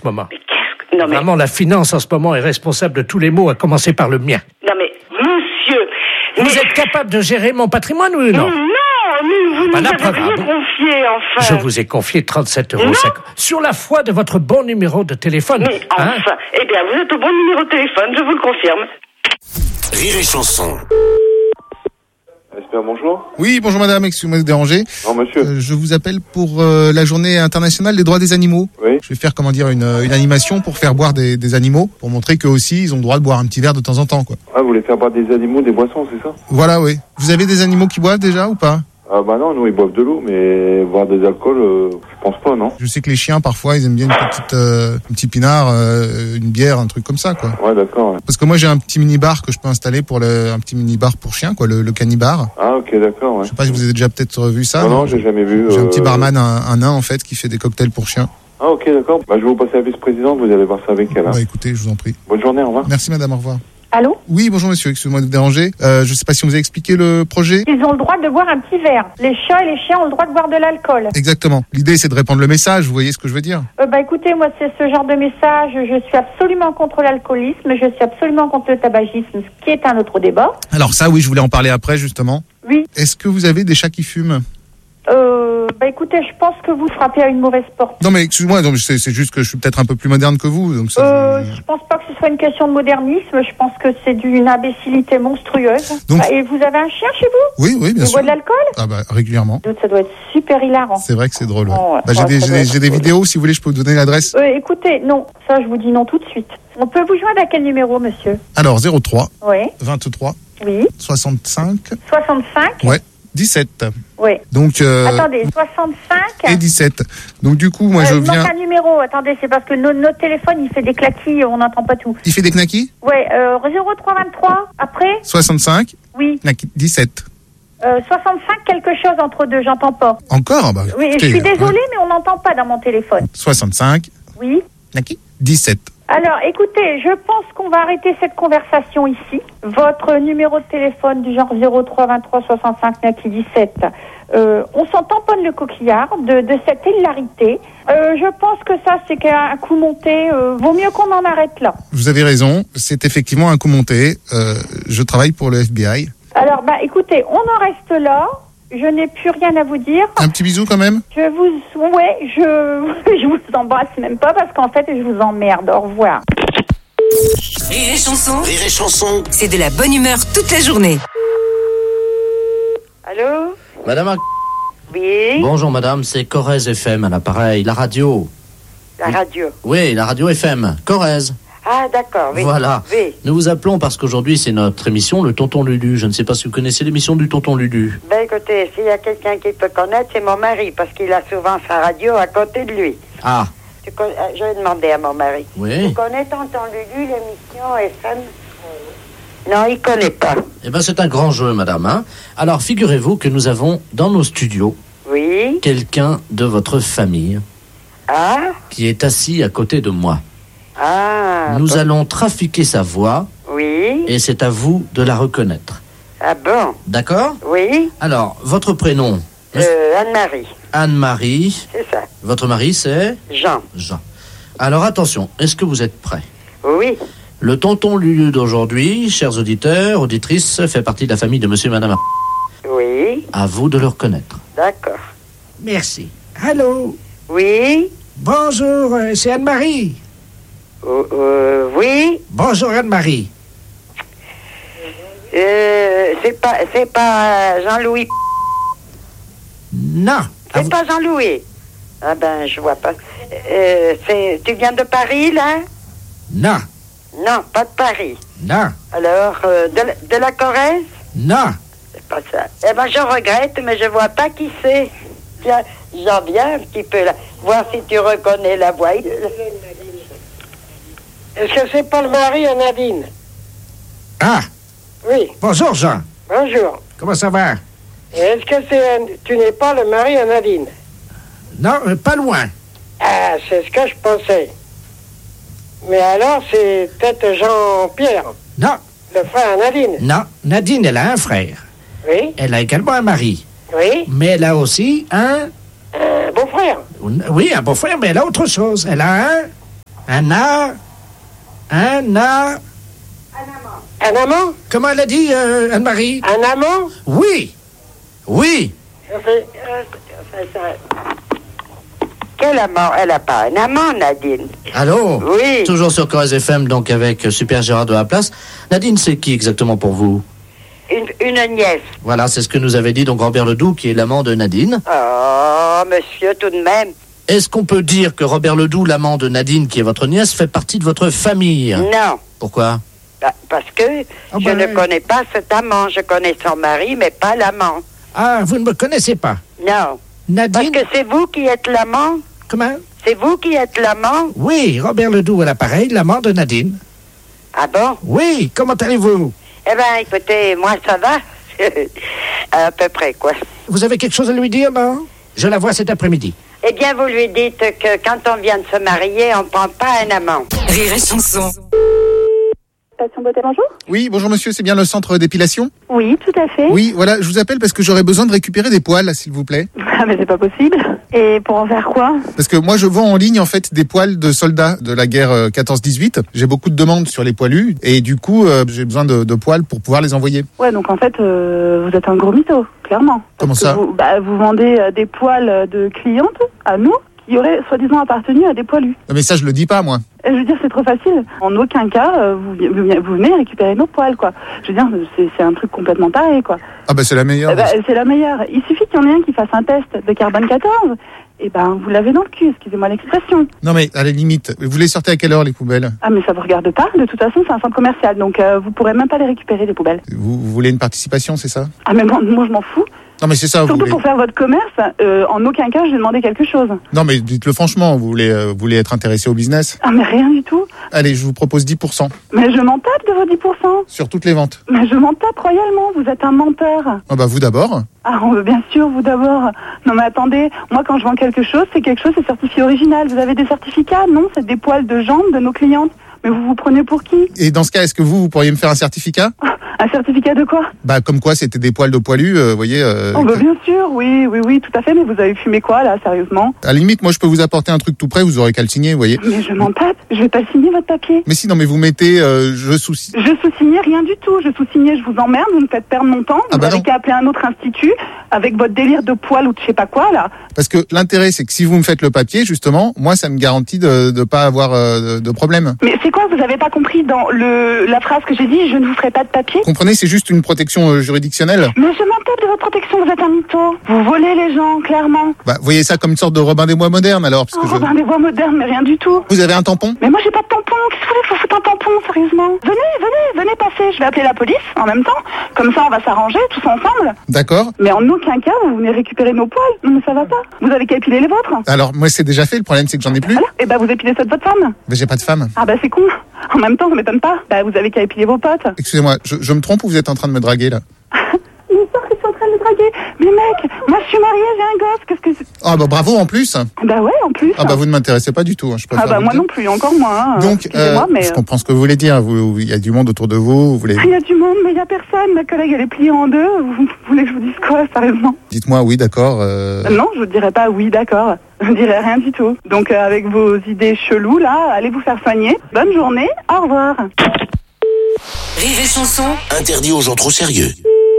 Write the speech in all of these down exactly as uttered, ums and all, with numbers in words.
moment. Mais qu'est-ce que... Non, mais... Vraiment, la finance en ce moment est responsable de tous les maux, à commencer par le mien. Non, mais, monsieur... Vous mais... êtes capable de gérer mon patrimoine, oui ou non? Non, mais vous Pas nous avez d'approbable. rien confié, enfin. Je vous ai confié trente-sept euros. Non. Sur la foi de votre bon numéro de téléphone. Mais enfin, hein? eh bien, vous êtes au bon numéro de téléphone, je vous le confirme. Rire et chanson. Espère, bonjour. Oui, bonjour madame, excusez-moi de déranger. Non, monsieur. Euh, je vous appelle pour euh, la journée internationale des droits des animaux. Oui. Je vais faire, comment dire, une, une animation pour faire boire des, des animaux, pour montrer qu'eux aussi, ils ont le droit de boire un petit verre de temps en temps, quoi. Ah, vous voulez faire boire des animaux, des boissons, c'est ça? Voilà, oui. Vous avez des animaux qui boivent déjà ou pas? Ah bah non, nous ils boivent de l'eau, mais boire des alcools, euh, je pense pas, non. Je sais que les chiens, parfois, ils aiment bien une petite, euh, un petit pinard, euh, une bière, un truc comme ça, quoi. Ouais, d'accord. Ouais. Parce que moi, j'ai un petit mini-bar que je peux installer pour le, un petit mini-bar pour chien, quoi, le, le canibar. Ah, ok, d'accord, ouais. Je sais pas si vous avez déjà peut-être vu ça. Non, non, j'ai jamais vu. J'ai euh... un petit barman, un, un nain, en fait, qui fait des cocktails pour chiens. Ah, ok, d'accord. Bah, je vais vous passer la vice-présidente, vous allez voir ça avec elle. Hein. Bah, écoutez, je vous en prie. Bonne journée, au revoir. Merci madame, au revoir. Allô? Oui, bonjour monsieur, excusez-moi de vous déranger. Euh, je sais pas si on vous a expliqué le projet. Ils ont le droit de boire un petit verre. Les chats et les chiens ont le droit de boire de l'alcool. Exactement. L'idée, c'est de répandre le message, vous voyez ce que je veux dire? Euh, bah écoutez, moi c'est ce genre de message. Je suis absolument contre l'alcoolisme, je suis absolument contre le tabagisme, ce qui est un autre débat. Alors ça, oui, je voulais en parler après, justement. Oui. Est-ce que vous avez des chats qui fument? Euh, bah écoutez, je pense que vous frappez à une mauvaise porte. Non mais excuse-moi, donc c'est, c'est juste que je suis peut-être un peu plus moderne que vous. Donc ça, Euh, je pense pas que ce soit une question de modernisme, je pense que c'est d'une imbécilité monstrueuse. Donc- Ah, et vous avez un chien chez vous? Oui, oui, bien Il sûr. boit de l'alcool? Ah bah régulièrement. Ça doit être super hilarant. C'est vrai que c'est drôle. Ouais. Oh, ouais. Bah, j'ai Ouais, des, ça j'ai doit des, être j'ai des drôle. vidéos, si vous voulez, je peux vous donner l'adresse. Euh, écoutez, non, ça je vous dis non tout de suite. On peut vous joindre à quel numéro, monsieur? Alors zéro trois Oui, vingt-trois oui. soixante-cinq soixante-cinq? ouais dix-sept. Oui. Donc euh, Attendez, soixante-cinq? et dix-sept. Donc du coup, moi Euh, je il manque viens. un numéro, attendez, c'est parce que no- notre téléphone il fait des claquis, on n'entend pas tout. Il fait des knackis. Ouais, euh, zéro trois vingt-trois, après? soixante-cinq Oui. knackis, dix-sept. Euh, soixante-cinq quelque chose entre deux, j'entends pas. Encore bah, Oui, écoutez, je suis ouais. désolée, mais on n'entend pas dans mon téléphone. soixante-cinq Oui. knackis, dix-sept. Alors, écoutez, je pense qu'on va arrêter cette conversation ici. Votre numéro de téléphone du genre zéro trois vingt-trois soixante-cinq Naki dix-sept, euh, on s'en tamponne le coquillard de, de cette hilarité. Euh, je pense que ça, c'est qu'un coup monté. Euh, vaut mieux qu'on en arrête là. Vous avez raison, c'est effectivement un coup monté. Euh, je travaille pour le F B I. Alors, bah, écoutez, on en reste là. Je n'ai plus rien à vous dire. Un petit bisou quand même. Je vous, ouais, je, je vous embrasse même pas parce qu'en fait, je vous emmerde. Au revoir. Rire et chanson, Rire et chanson. c'est de la bonne humeur toute la journée. Allô? Madame, Ar- Oui, bonjour madame, c'est Corrèze F M à l'appareil, la radio. la radio. Oui, la radio F M, Corrèze. Ah, d'accord, oui. Voilà. Oui. Nous vous appelons parce qu'aujourd'hui c'est notre émission, le Tonton Lulu. Je ne sais pas si vous connaissez l'émission du Tonton Lulu. Ben écoutez, s'il y a quelqu'un qui peut connaître, c'est mon mari, parce qu'il a souvent sa radio à côté de lui. Ah, Tu con- euh, Je vais demander à mon mari. oui. Tu connais Tonton Lulu, l'émission F M? Non, il connaît pas. Eh bien c'est un grand jeu madame. Hein. Alors figurez-vous que nous avons dans nos studios Oui. quelqu'un de votre famille Ah? qui est assis à côté de moi. Ah. Nous bon. allons trafiquer sa voix Oui. et c'est à vous de la reconnaître. Ah bon? D'accord? Oui. Alors, votre prénom? Euh, Anne-Marie. Anne-Marie. C'est ça. Votre mari, c'est Jean. Jean. Alors attention, est-ce que vous êtes prêts? Oui. Le tonton Lulu d'aujourd'hui, chers auditeurs, auditrices, fait partie de la famille de monsieur et madame. Oui. À vous de le reconnaître. D'accord. Merci. Allô? Oui. Bonjour, euh, c'est Anne-Marie. Euh, euh, oui. Bonjour Anne-Marie. Euh, c'est pas, c'est pas Jean-Louis. Non. À C'est vous- pas Jean-Louis. Ah ben, je vois pas. Euh, c'est, tu viens de Paris, là? Non. Non, pas de Paris. Non. Alors, euh, de, la- de la Corrèze? Non. C'est pas ça. Eh ben, je regrette, mais je vois pas qui c'est. Tiens, j'en viens un petit peu là. Voir si tu reconnais la voix. Est-ce que c'est pas le mari à Nadine? Ah, Oui, bonjour Jean. bonjour. Comment ça va? Et est-ce que c'est un- tu n'es pas le mari à Nadine? Non, euh, pas loin. Ah, c'est ce que je pensais. Mais alors, c'est peut-être Jean-Pierre, Non. le frère à Nadine. Non. Nadine, elle a un frère. Oui, Elle a également un mari. oui, Mais elle a aussi un... un beau-frère. Oui, un beau-frère, mais elle a autre chose. Elle a un... Un a... Un a... Un amant? Comment elle a dit, euh, Anne-Marie? Un amant? Oui. Oui. Ça fait- euh, ça- ça- Quel amant? Elle n'a pas un amant, Nadine. Allô? Oui. Toujours sur Corrèze F M, donc avec Super Gérard de la Place. Nadine, c'est qui exactement pour vous? Une, une nièce. Voilà, c'est ce que nous avait dit donc Robert Ledoux, qui est l'amant de Nadine. Oh, monsieur, tout de même. Est-ce qu'on peut dire que Robert Ledoux, l'amant de Nadine, qui est votre nièce, fait partie de votre famille? Non. Pourquoi? Bah, Parce que Ah je ben, ne connais pas cet amant. Je connais son mari, mais pas l'amant. Ah, vous ne me connaissez pas. Non. Parce Nadine... que c'est vous qui êtes l'amant. Comment? C'est vous qui êtes l'amant. Oui, Robert Ledoux à l'appareil, l'amant de Nadine. Ah bon? Oui, comment allez-vous? Eh bien, écoutez, moi, ça va. À peu près, quoi. Vous avez quelque chose à lui dire, non? Je la vois cet après-midi. Eh bien, vous lui dites que quand on vient de se marier, on ne prend pas un amant. Rire et chanson. Station Beauté, bonjour. Oui, bonjour monsieur, c'est bien le centre d'épilation? Oui, tout à fait. Oui, voilà, je vous appelle parce que j'aurais besoin de récupérer des poils, s'il vous plaît. Ah, mais c'est pas possible. Et pour en faire quoi? Parce que moi, je vends en ligne, en fait, des poils de soldats de la guerre euh, quatorze dix-huit. J'ai beaucoup de demandes sur les poilus et du coup, euh, j'ai besoin de, de poils pour pouvoir les envoyer. Ouais, donc en fait, euh, vous êtes un gros mytho, clairement. Parce Comment que ça? vous, bah, vous vendez euh, des poils de clientes à nous qui auraient soi-disant appartenu à des poilus. Non, mais ça, je le dis pas, moi. Et je veux dire, c'est trop facile. En aucun cas, euh, vous, vous, vous venez récupérer nos poils, quoi. Je veux dire, c'est, c'est un truc complètement pareil, quoi. Ah bah c'est la meilleure. Eh ben, c'est la meilleure. Il suffit qu'il y en ait un qui fasse un test de carbone quatorze. Et ben, vous l'avez dans le cul, excusez-moi l'expression. Non mais à la limite, vous les sortez à quelle heure les poubelles? Ah, mais ça vous regarde pas. De toute façon, c'est un centre commercial, donc euh, vous pourrez même pas les récupérer, les poubelles. vous, vous voulez une participation, c'est ça? Ah, mais bon, moi, je m'en fous. Non mais c'est ça, vous Surtout voulez... pour faire votre commerce, euh, en aucun cas, je vais demander quelque chose. Non mais dites-le franchement, vous voulez, euh, vous voulez être intéressé au business? Ah, mais rien du tout. Allez, je vous propose dix pour cent Mais je m'en tape de vos dix pour cent. sur toutes les ventes. Mais je m'en tape royalement, vous êtes un menteur. Ah bah vous d'abord. Ah, on veut bien sûr, vous d'abord. Non mais attendez, moi quand je vends quelque chose, c'est quelque chose, c'est certifié original. Vous avez des certificats? Non, c'est des poils de jambes de nos clientes. Mais vous vous prenez pour qui? Et dans ce cas, est-ce que vous, vous pourriez me faire un certificat? Un certificat de quoi? Bah comme quoi c'était des poils de poilus, euh, vous voyez. Euh, Oh bah que- bien sûr, oui, oui, oui, tout à fait, mais vous avez fumé quoi là, sérieusement? À la limite, moi je peux vous apporter un truc tout prêt, vous aurez qu'à le signer, vous voyez. Mais je m'en tape, je vais pas signer votre papier. Mais si, non mais vous mettez euh, je soucie. Je sous-signais rien du tout, je sous-signais, je vous emmerde, vous me faites perdre mon temps, Ah vous bah avez non. qu'à appeler un autre institut avec votre délire de poils ou de je sais pas quoi là. Parce que l'intérêt, c'est que si vous me faites le papier, justement, moi ça me garantit de ne pas avoir euh, de, de problème. Mais c'est quoi, vous avez pas compris dans le la phrase que j'ai dit, je ne vous ferai pas de papier? Vous comprenez, c'est juste une protection euh, juridictionnelle. Mais je m'en tape de votre protection, vous êtes un mytho. Vous volez les gens, clairement. Bah, vous voyez ça comme une sorte de Robin des Bois moderne alors, parce Oh, que je... Robin des Bois modernes, mais rien du tout. Vous avez un tampon? Mais moi j'ai pas de tampon, qu'est-ce que vous voulez que je vous foute un tampon, sérieusement? Venez, venez, venez passer, je vais appeler la police en même temps, comme ça on va s'arranger tous ensemble. D'accord. Mais en aucun cas vous venez récupérer nos poils, non mais ça va pas. Vous avez qu'à épiler les vôtres. Alors moi c'est déjà fait, le problème c'est que j'en ai plus. Voilà, et bah vous épilez ceux de votre femme. Mais j'ai pas de femme. Ah bah c'est con, en même temps ça m'étonne pas, bah vous avez qu'à épiler vos potes. Excusez-moi, je, je me trompe ou vous êtes en train de me draguer là? Mais ça, je suis en train de le draguer. Mais mec, moi je suis mariée, j'ai un gosse, qu'est-ce que c'est? Ah bah bravo en plus. Bah ouais, en plus. Ah bah vous ne m'intéressez pas du tout, hein, je préfère Ah bah vous le moi dire. non plus, encore moins. hein. Donc, Excusez-moi, euh, mais... je comprends ce que vous voulez dire. Vous- Il y a du monde autour de vous. Vous voulez. Il y a du monde, mais il y a personne. Ma collègue, elle est pliée en deux. Vous, vous voulez que je vous dise quoi, sérieusement? Dites-moi oui, d'accord. euh, Non, je vous dirais pas oui, d'accord. Je dirais rien du tout. Donc, euh, avec vos idées cheloues, là, allez vous faire soigner. Bonne journée, au revoir. Rire et chanson. Interdit aux gens trop sérieux.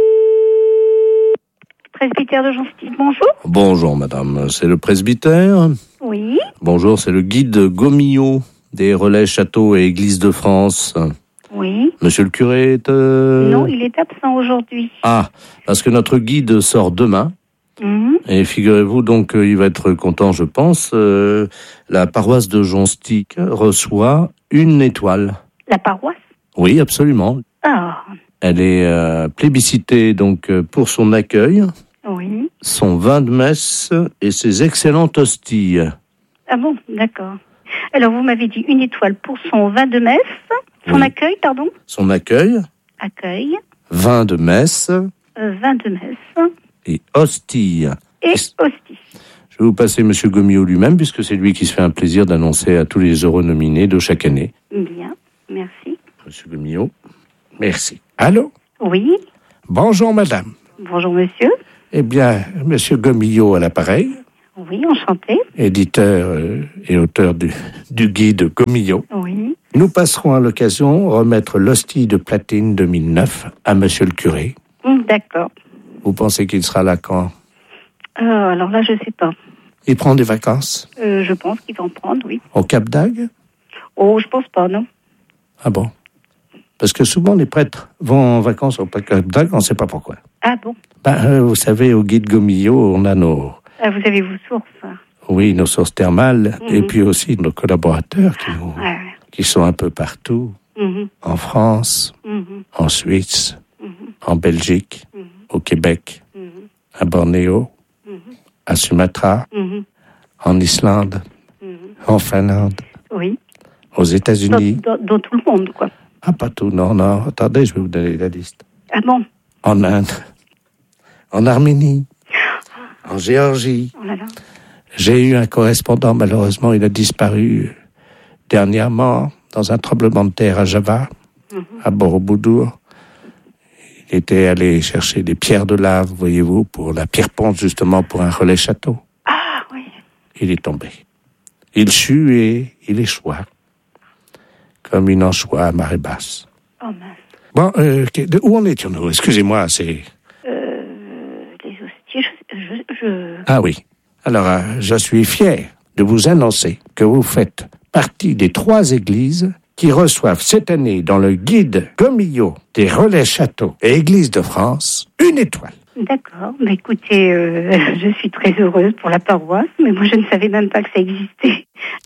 Presbytère de Gentil, bonjour. Bonjour madame, c'est le presbytère. Oui. Bonjour, c'est le guide Gomillot des relais châteaux et églises de France. Oui. Monsieur le curé est... euh, Non, il est absent aujourd'hui. Ah, parce que notre guide sort demain. Mhm. Et figurez-vous donc qu'il va être content, je pense. euh, la paroisse de Jonstic reçoit une étoile. La paroisse? Oui, absolument. Ah, Elle est euh, plébiscitée donc euh, pour son accueil, oui. son vin de messe et ses excellentes hosties. Ah bon, d'accord. Alors, vous m'avez dit une étoile pour son vin de messe, son Oui. accueil, pardon? Son accueil, Accueil, vin de messe euh, vin de messe et hosties. et hostie. Je vais vous passer Monsieur Gomillot lui-même, puisque c'est lui qui se fait un plaisir d'annoncer à tous les heureux nominés de chaque année. Bien, merci. Monsieur Gomillot, merci. Allô? Oui, Bonjour, madame. bonjour monsieur. Eh bien, monsieur Gomillot à l'appareil, Oui, enchanté. éditeur euh, et auteur du, du guide Gomillot. Oui. Nous passerons à l'occasion remettre l'hostie de platine deux mille neuf à monsieur le curé. Hum, d'accord. Vous pensez qu'il sera là quand? Euh, alors là, je sais pas. Il prend des vacances? Euh, je pense qu'il va en prendre, oui. Au Cap d'Agde? Oh, je pense pas, non. Ah bon? Parce que souvent les prêtres vont en vacances au Cap d'Agde, on ne sait pas pourquoi. Ah bon? Ben, euh, vous savez, au guide Gomillot, on a nos... Ah, vous avez vos sources. Oui, nos sources thermales, Mhm. et puis aussi nos collaborateurs qui, nous, Ouais. qui sont un peu partout, Mhm. en France, Mhm. en Suisse, Mhm. en Belgique, Mhm. au Québec, Mhm. à Bornéo, Mhm. à Sumatra, Mhm. en Islande, Mhm. en Finlande, Oui. aux États-Unis. Dans, dans, dans tout le monde, quoi. Ah, pas tout, non, non. Attendez, je vais vous donner la liste. Ah bon? En Inde, en Arménie, en Géorgie. Oh là là. J'ai eu un correspondant, malheureusement, il a disparu dernièrement dans un tremblement de terre à Java, Mhm. à Borobudur. Il était allé chercher des pierres de lave, voyez-vous, pour la pierre ponte, justement, pour un relais château. Ah oui. Il est tombé. Il sut et il échoua, comme une anchois à marée basse. Oh mince. Bon, euh, de où en étions-nous? Excusez-moi, c'est... Euh, les hosties, je... je, je... Ah oui. Alors, euh, je suis fier de vous annoncer que vous faites partie des trois églises qui reçoivent cette année dans le guide Gomillot des relais châteaux et églises de France une étoile. D'accord. Bah, écoutez, euh, je suis très heureuse pour la paroisse, mais moi, je ne savais même pas que ça existait.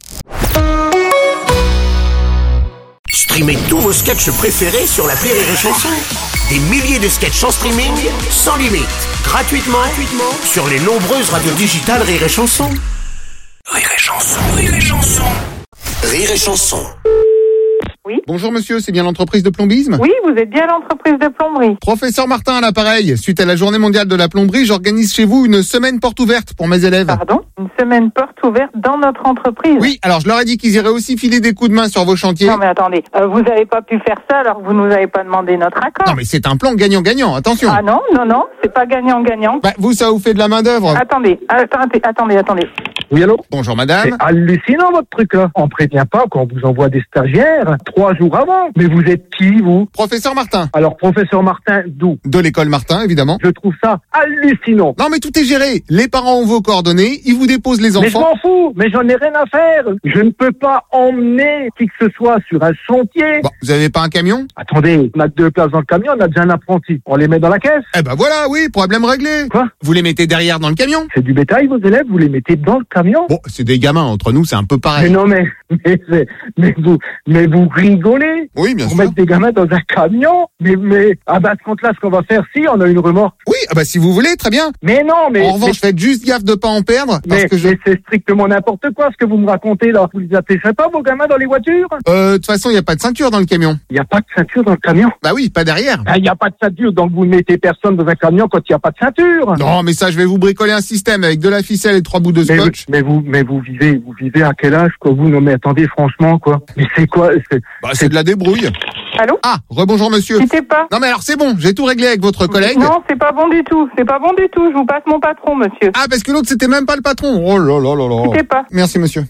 Streamez tous vos sketchs préférés sur l'appli Rire et Chanson. Des milliers de sketchs en streaming, sans limite, gratuitement, gratuitement sur les nombreuses radios digitales Rire et Chanson. Rire et Chanson, Rire et Chanson. Rire et Chanson. Bonjour monsieur, c'est bien l'entreprise de plombisme? Oui, vous êtes bien l'entreprise de plomberie. Professeur Martin à l'appareil. Suite à la journée mondiale de la plomberie, j'organise chez vous une semaine porte ouverte pour mes élèves. Pardon? Une semaine porte ouverte dans notre entreprise? Oui, alors je leur ai dit qu'ils iraient aussi filer des coups de main sur vos chantiers. Non mais attendez, euh, vous n'avez pas pu faire ça alors que vous nous avez pas demandé notre accord. Non mais c'est un plan gagnant-gagnant, attention. Ah non, non, non, c'est pas gagnant-gagnant. Bah, vous, ça vous fait de la main d'œuvre. Attendez, attendez, attendez, attendez. Oui, allô? Bonjour madame. C'est hallucinant votre truc là. On prévient pas quand on vous envoie des stagiaires trois jours avant. Mais vous êtes qui, vous? Professeur Martin. Alors, professeur Martin, d'où? De l'école Martin, évidemment. Je trouve ça hallucinant. Non mais tout est géré. Les parents ont vos coordonnées, ils vous déposent les enfants. Mais je m'en fous, mais j'en ai rien à faire. Je ne peux pas emmener qui que ce soit sur un chantier. Bon, vous avez pas un camion? Attendez, on a deux places dans le camion, on a déjà un apprenti. On les met dans la caisse? Eh ben voilà, oui, problème réglé. Quoi? Vous les mettez derrière dans le camion? C'est du bétail, vos élèves, vous les mettez dans le camion? Bon, c'est des gamins, entre nous, c'est un peu pareil. Mais non, mais, mais, mais, mais vous, mais vous rigolez? Oui, bien Pour sûr. mettre des gamins dans un camion? Mais, mais, ah bah, ce compte-là, ce qu'on va faire, si, on a une remorque. Oui, ah bah si vous voulez, très bien. Mais non, mais... En revanche, faites juste gaffe de pas en perdre, parce Mais, que je... mais c'est strictement n'importe quoi ce que vous me racontez là. Vous les attachez pas vos gamins dans les voitures? Euh, de toute façon, il y a pas de ceinture dans le camion. Il n'y a pas de ceinture dans le camion. Bah oui, pas derrière. Il n'y a pas de ceinture, donc vous ne mettez personne dans un camion quand il n'y a pas de ceinture. Non, mais ça, je vais vous bricoler un système avec de la ficelle et trois bouts de Mais vous, scotch. mais vous, mais vous vivez, vous vivez à quel âge quoi vous? Non mais attendez, franchement quoi. Mais c'est quoi? C'est- Bah, c'est de la débrouille. Allô? Ah, rebonjour monsieur. Quittez pas. Non mais alors c'est bon, j'ai tout réglé avec votre collègue. Non, c'est pas bon du tout. C'est pas bon du tout. Je vous passe mon patron, monsieur. Ah, parce que l'autre c'était même pas le patron. Oh là là là là. Quittez pas. Merci monsieur.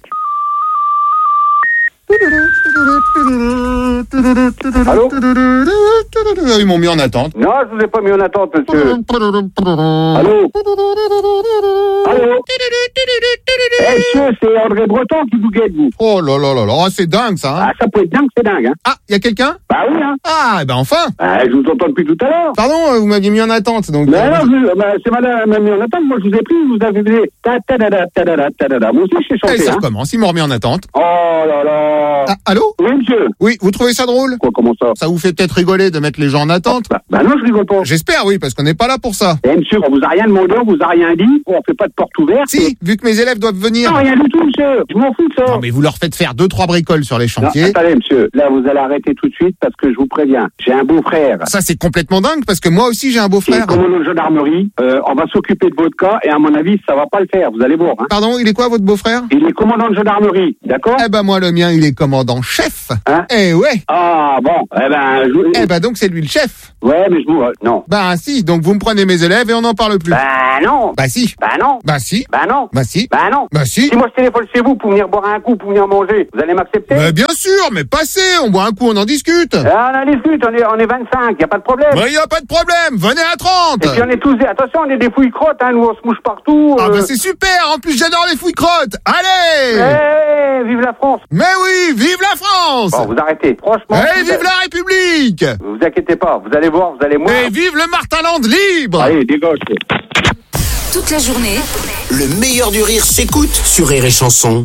Allô? Ils m'ont mis en attente. Non, je vous ai pas mis en attente, monsieur. Allô? Allô? Eh, monsieur, c'est André Breton qui vous guette, vous. Oh là là là là, c'est dingue ça. Hein. Ah, ça peut être dingue, c'est dingue, hein. Ah, il y a quelqu'un? Bah oui, hein. Ah, eh ben enfin. Ah, je vous entends depuis tout à l'heure. Pardon, euh, vous m'aviez mis en attente, donc. Mais euh, non, je- bah, c'est madame m'a mis en attente. Moi, je vous ai pris, vous avez fait ta ta ta ta ta ta ta ta ta. Moi aussi, je sais Allez, chanter, ça hein. recommence, ils m'ont remis en attente. Oh là là. Ah, allô? Oui, monsieur. Oui, vous trouvez ça drôle? Quoi, comment ça? Ça vous fait peut-être rigoler de mettre les gens en attente? Bah, bah non, je rigole pas. J'espère, oui, parce qu'on n'est pas là pour ça. Eh, monsieur, on vous a rien demandé, on vous a rien dit. On fait pas de porte ouverte. Si, vu que mes élèves doivent venir. Non, rien du tout, monsieur. Je m'en fous de ça. Non, mais vous leur faites faire deux, trois bricoles sur les Non, chantiers. attendez, monsieur. Là, vous allez arrêter tout de suite parce que je vous préviens. J'ai un beau-frère. Ça, c'est complètement dingue, parce que moi aussi, j'ai un Il est beau-frère. commandant de gendarmerie. Euh, on va s'occuper de votre cas et à mon avis, ça va pas le faire. Vous allez voir. Hein. Pardon, il est quoi, votre beau-frère? Il est commandant de gendarmerie, d'accord? Eh ben, moi, le mien, il est est commandant-chef. Hein? Eh ouais. Ah, bon, eh ben... Je... Eh ben donc c'est lui le chef. Ouais, mais je vous... Euh, non. Bah si, donc vous me prenez mes élèves et on n'en parle plus. Bah non. Bah si. Bah non. Bah si. Bah non. Bah si. Bah non. Bah si. Si moi je téléphone chez vous pour venir boire un coup, pour venir manger, vous allez m'accepter? Bah bien sûr, mais passez, on boit un coup, on en discute. Ah, on en discute, on est, on est vingt-cinq, y a pas de problème. Bah y a pas de problème, venez à trente. Et puis on est tous... Attention, on est des fouilles crottes, hein, nous on se mouche partout. Ah euh... bah c'est super, en plus j'adore les fouilles crottes. Allez. Eh, vive la France. Mais oui, vive la France. Bon, vous arrêtez, franchement. Eh, vive la République. Vous vous inquiétez pas, vous allez voir, vous allez moins. Et vive le Martinland libre. Allez, dégage. Toute la journée, Le meilleur du rire s'écoute sur Rire et Chanson.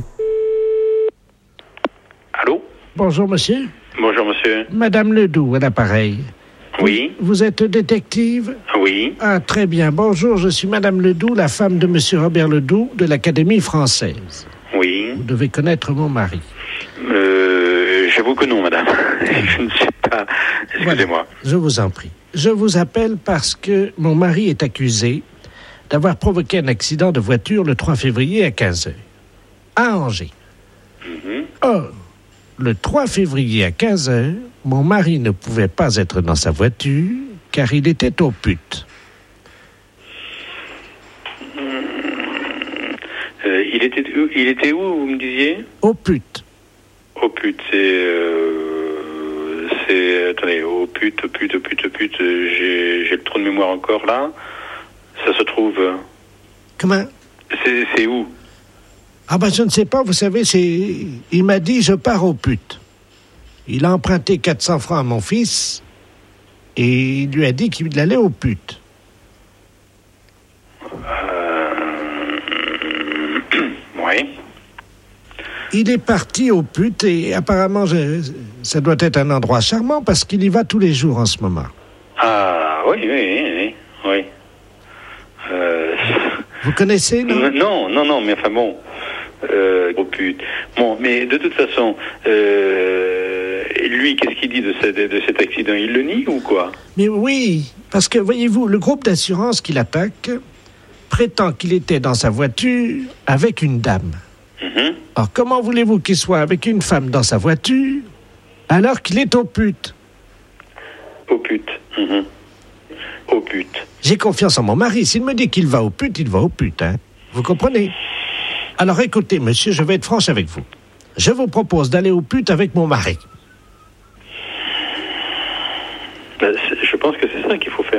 Allô? Bonjour, monsieur. Bonjour, monsieur. Madame Ledoux, à l'appareil. Oui. Vous êtes détective? Oui. Ah, très bien. Bonjour, je suis Madame Ledoux, la femme de monsieur Robert Ledoux de l'Académie française. Oui. Vous devez connaître mon mari. Euh, j'avoue que non, madame. Je ne sais pas. Excusez-moi. Voilà, je vous en prie. Je vous appelle parce que mon mari est accusé d'avoir provoqué un accident de voiture le trois février à quinze heures, à Angers. Mm-hmm. Or, le trois février à quinze heures, mon mari ne pouvait pas être dans sa voiture car il était au pute. Euh, il était où, il était où, vous me disiez? Au pute. Au pute, c'est... Euh, c'est... Attendez, au pute, au pute, au pute, au pute, j'ai, j'ai le trou de mémoire encore, là. Ça se trouve... Comment? C'est, c'est où? Ah ben je ne sais pas, vous savez, c'est... Il m'a dit, je pars au pute. Il a emprunté quatre cents francs à mon fils et il lui a dit qu'il allait au pute. Euh... Oui. Il est parti au pute et apparemment, je... ça doit être un endroit charmant parce qu'il y va tous les jours en ce moment. Ah, oui, oui, oui, oui. oui. Euh... Vous connaissez, non? Non, non, non, mais enfin bon... Euh, au pute. Bon, mais de toute façon, euh, lui, qu'est-ce qu'il dit de, ce, de, de cet accident? Il le nie ou quoi? Mais oui, parce que, voyez-vous, le groupe d'assurance qui l'attaque prétend qu'il était dans sa voiture avec une dame. Mm-hmm. Alors, comment voulez-vous qu'il soit avec une femme dans sa voiture alors qu'il est au pute? Au pute. Mm-hmm. Au pute. J'ai confiance en mon mari. S'il me dit qu'il va au pute, il va au pute, hein. Vous comprenez? Alors écoutez, monsieur, je vais être franche avec vous. Je vous propose d'aller au pute avec mon mari. Ben, je pense que c'est ça qu'il faut faire.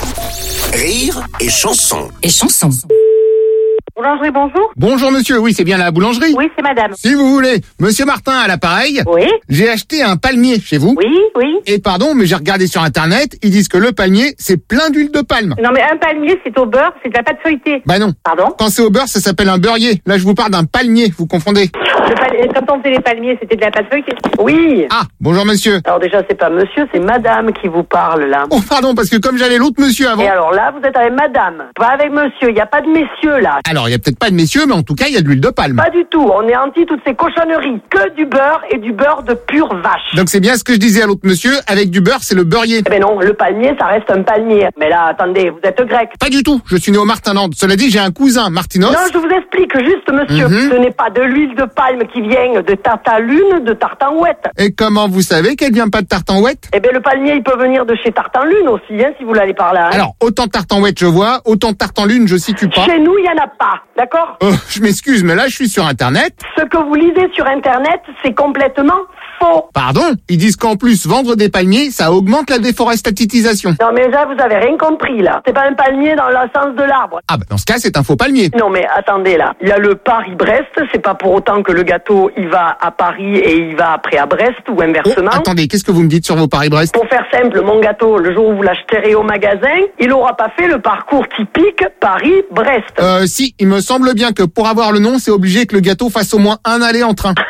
Rire et Chanson. Et Chanson. Boulangerie, bonjour. Bonjour monsieur, oui, c'est bien la boulangerie? Oui, c'est madame. Si vous voulez, monsieur Martin à l'appareil. Oui. J'ai acheté un palmier chez vous. Oui, oui. Et pardon, mais j'ai regardé sur internet, ils disent que le palmier, c'est plein d'huile de palme. Non mais un palmier, c'est au beurre, c'est de la pâte feuilletée. Bah non. Pardon? Quand c'est au beurre, ça s'appelle un beurrier. Là, je vous parle d'un palmier, vous confondez. Le pal... Quand on faisait les palmiers, c'était de la pâte feuilletée. Oui. Ah, bonjour monsieur. Alors déjà, c'est pas monsieur, c'est madame qui vous parle là. Oh pardon, parce que comme j'avais l'autre monsieur avant... Et alors là, vous êtes avec madame, pas avec monsieur, il n'y a pas de messieurs là. Alors, il y a peut-être pas de messieurs, mais en tout cas, il y a de l'huile de palme. Pas du tout, on est anti toutes ces cochonneries. Que du beurre et du beurre de pure vache. Donc c'est bien ce que je disais à l'autre monsieur, avec du beurre, c'est le beurrier. Eh ben non, le palmier, ça reste un palmier. Mais là, attendez, vous êtes grec. Pas du tout, je suis né au Martinland. Cela dit, j'ai un cousin, Martinos. Non, je vous explique juste, monsieur. Mm-hmm. Ce n'est pas de l'huile de palme qui vient de Tartanlune, de Tartanouette. Et comment vous savez qu'elle vient pas de Tartanouette? Eh ben le palmier, il peut venir de chez Tartanlune aussi, hein, si vous l'allez par là. Hein. Alors, autant Tartanouette je vois, autant Tartanlune je situe pas. Chez nous, il y en a pas, d'accord? Oh, je m'excuse, mais là, je suis sur Internet. Ce que vous lisez sur Internet, c'est complètement faux. Pardon? Ils disent qu'en plus, vendre des palmiers, ça augmente la déforestatisation. Non, mais là, vous avez rien compris, là. C'est pas un palmier dans le sens de l'arbre. Ah, bah, dans ce cas, c'est un faux palmier. Non, mais attendez, là. Il y a le Paris-Brest, c'est pas pour autant que le gâteau, il va à Paris et il va après à Brest, ou inversement. Oh, attendez, qu'est-ce que vous me dites sur vos Paris-Brest? Pour faire simple, mon gâteau, le jour où vous l'acheterez au magasin, il aura pas fait le parcours typique Paris-Brest. Euh, si, il me semble bien que pour avoir le nom, c'est obligé que le gâteau fasse au moins un aller en train.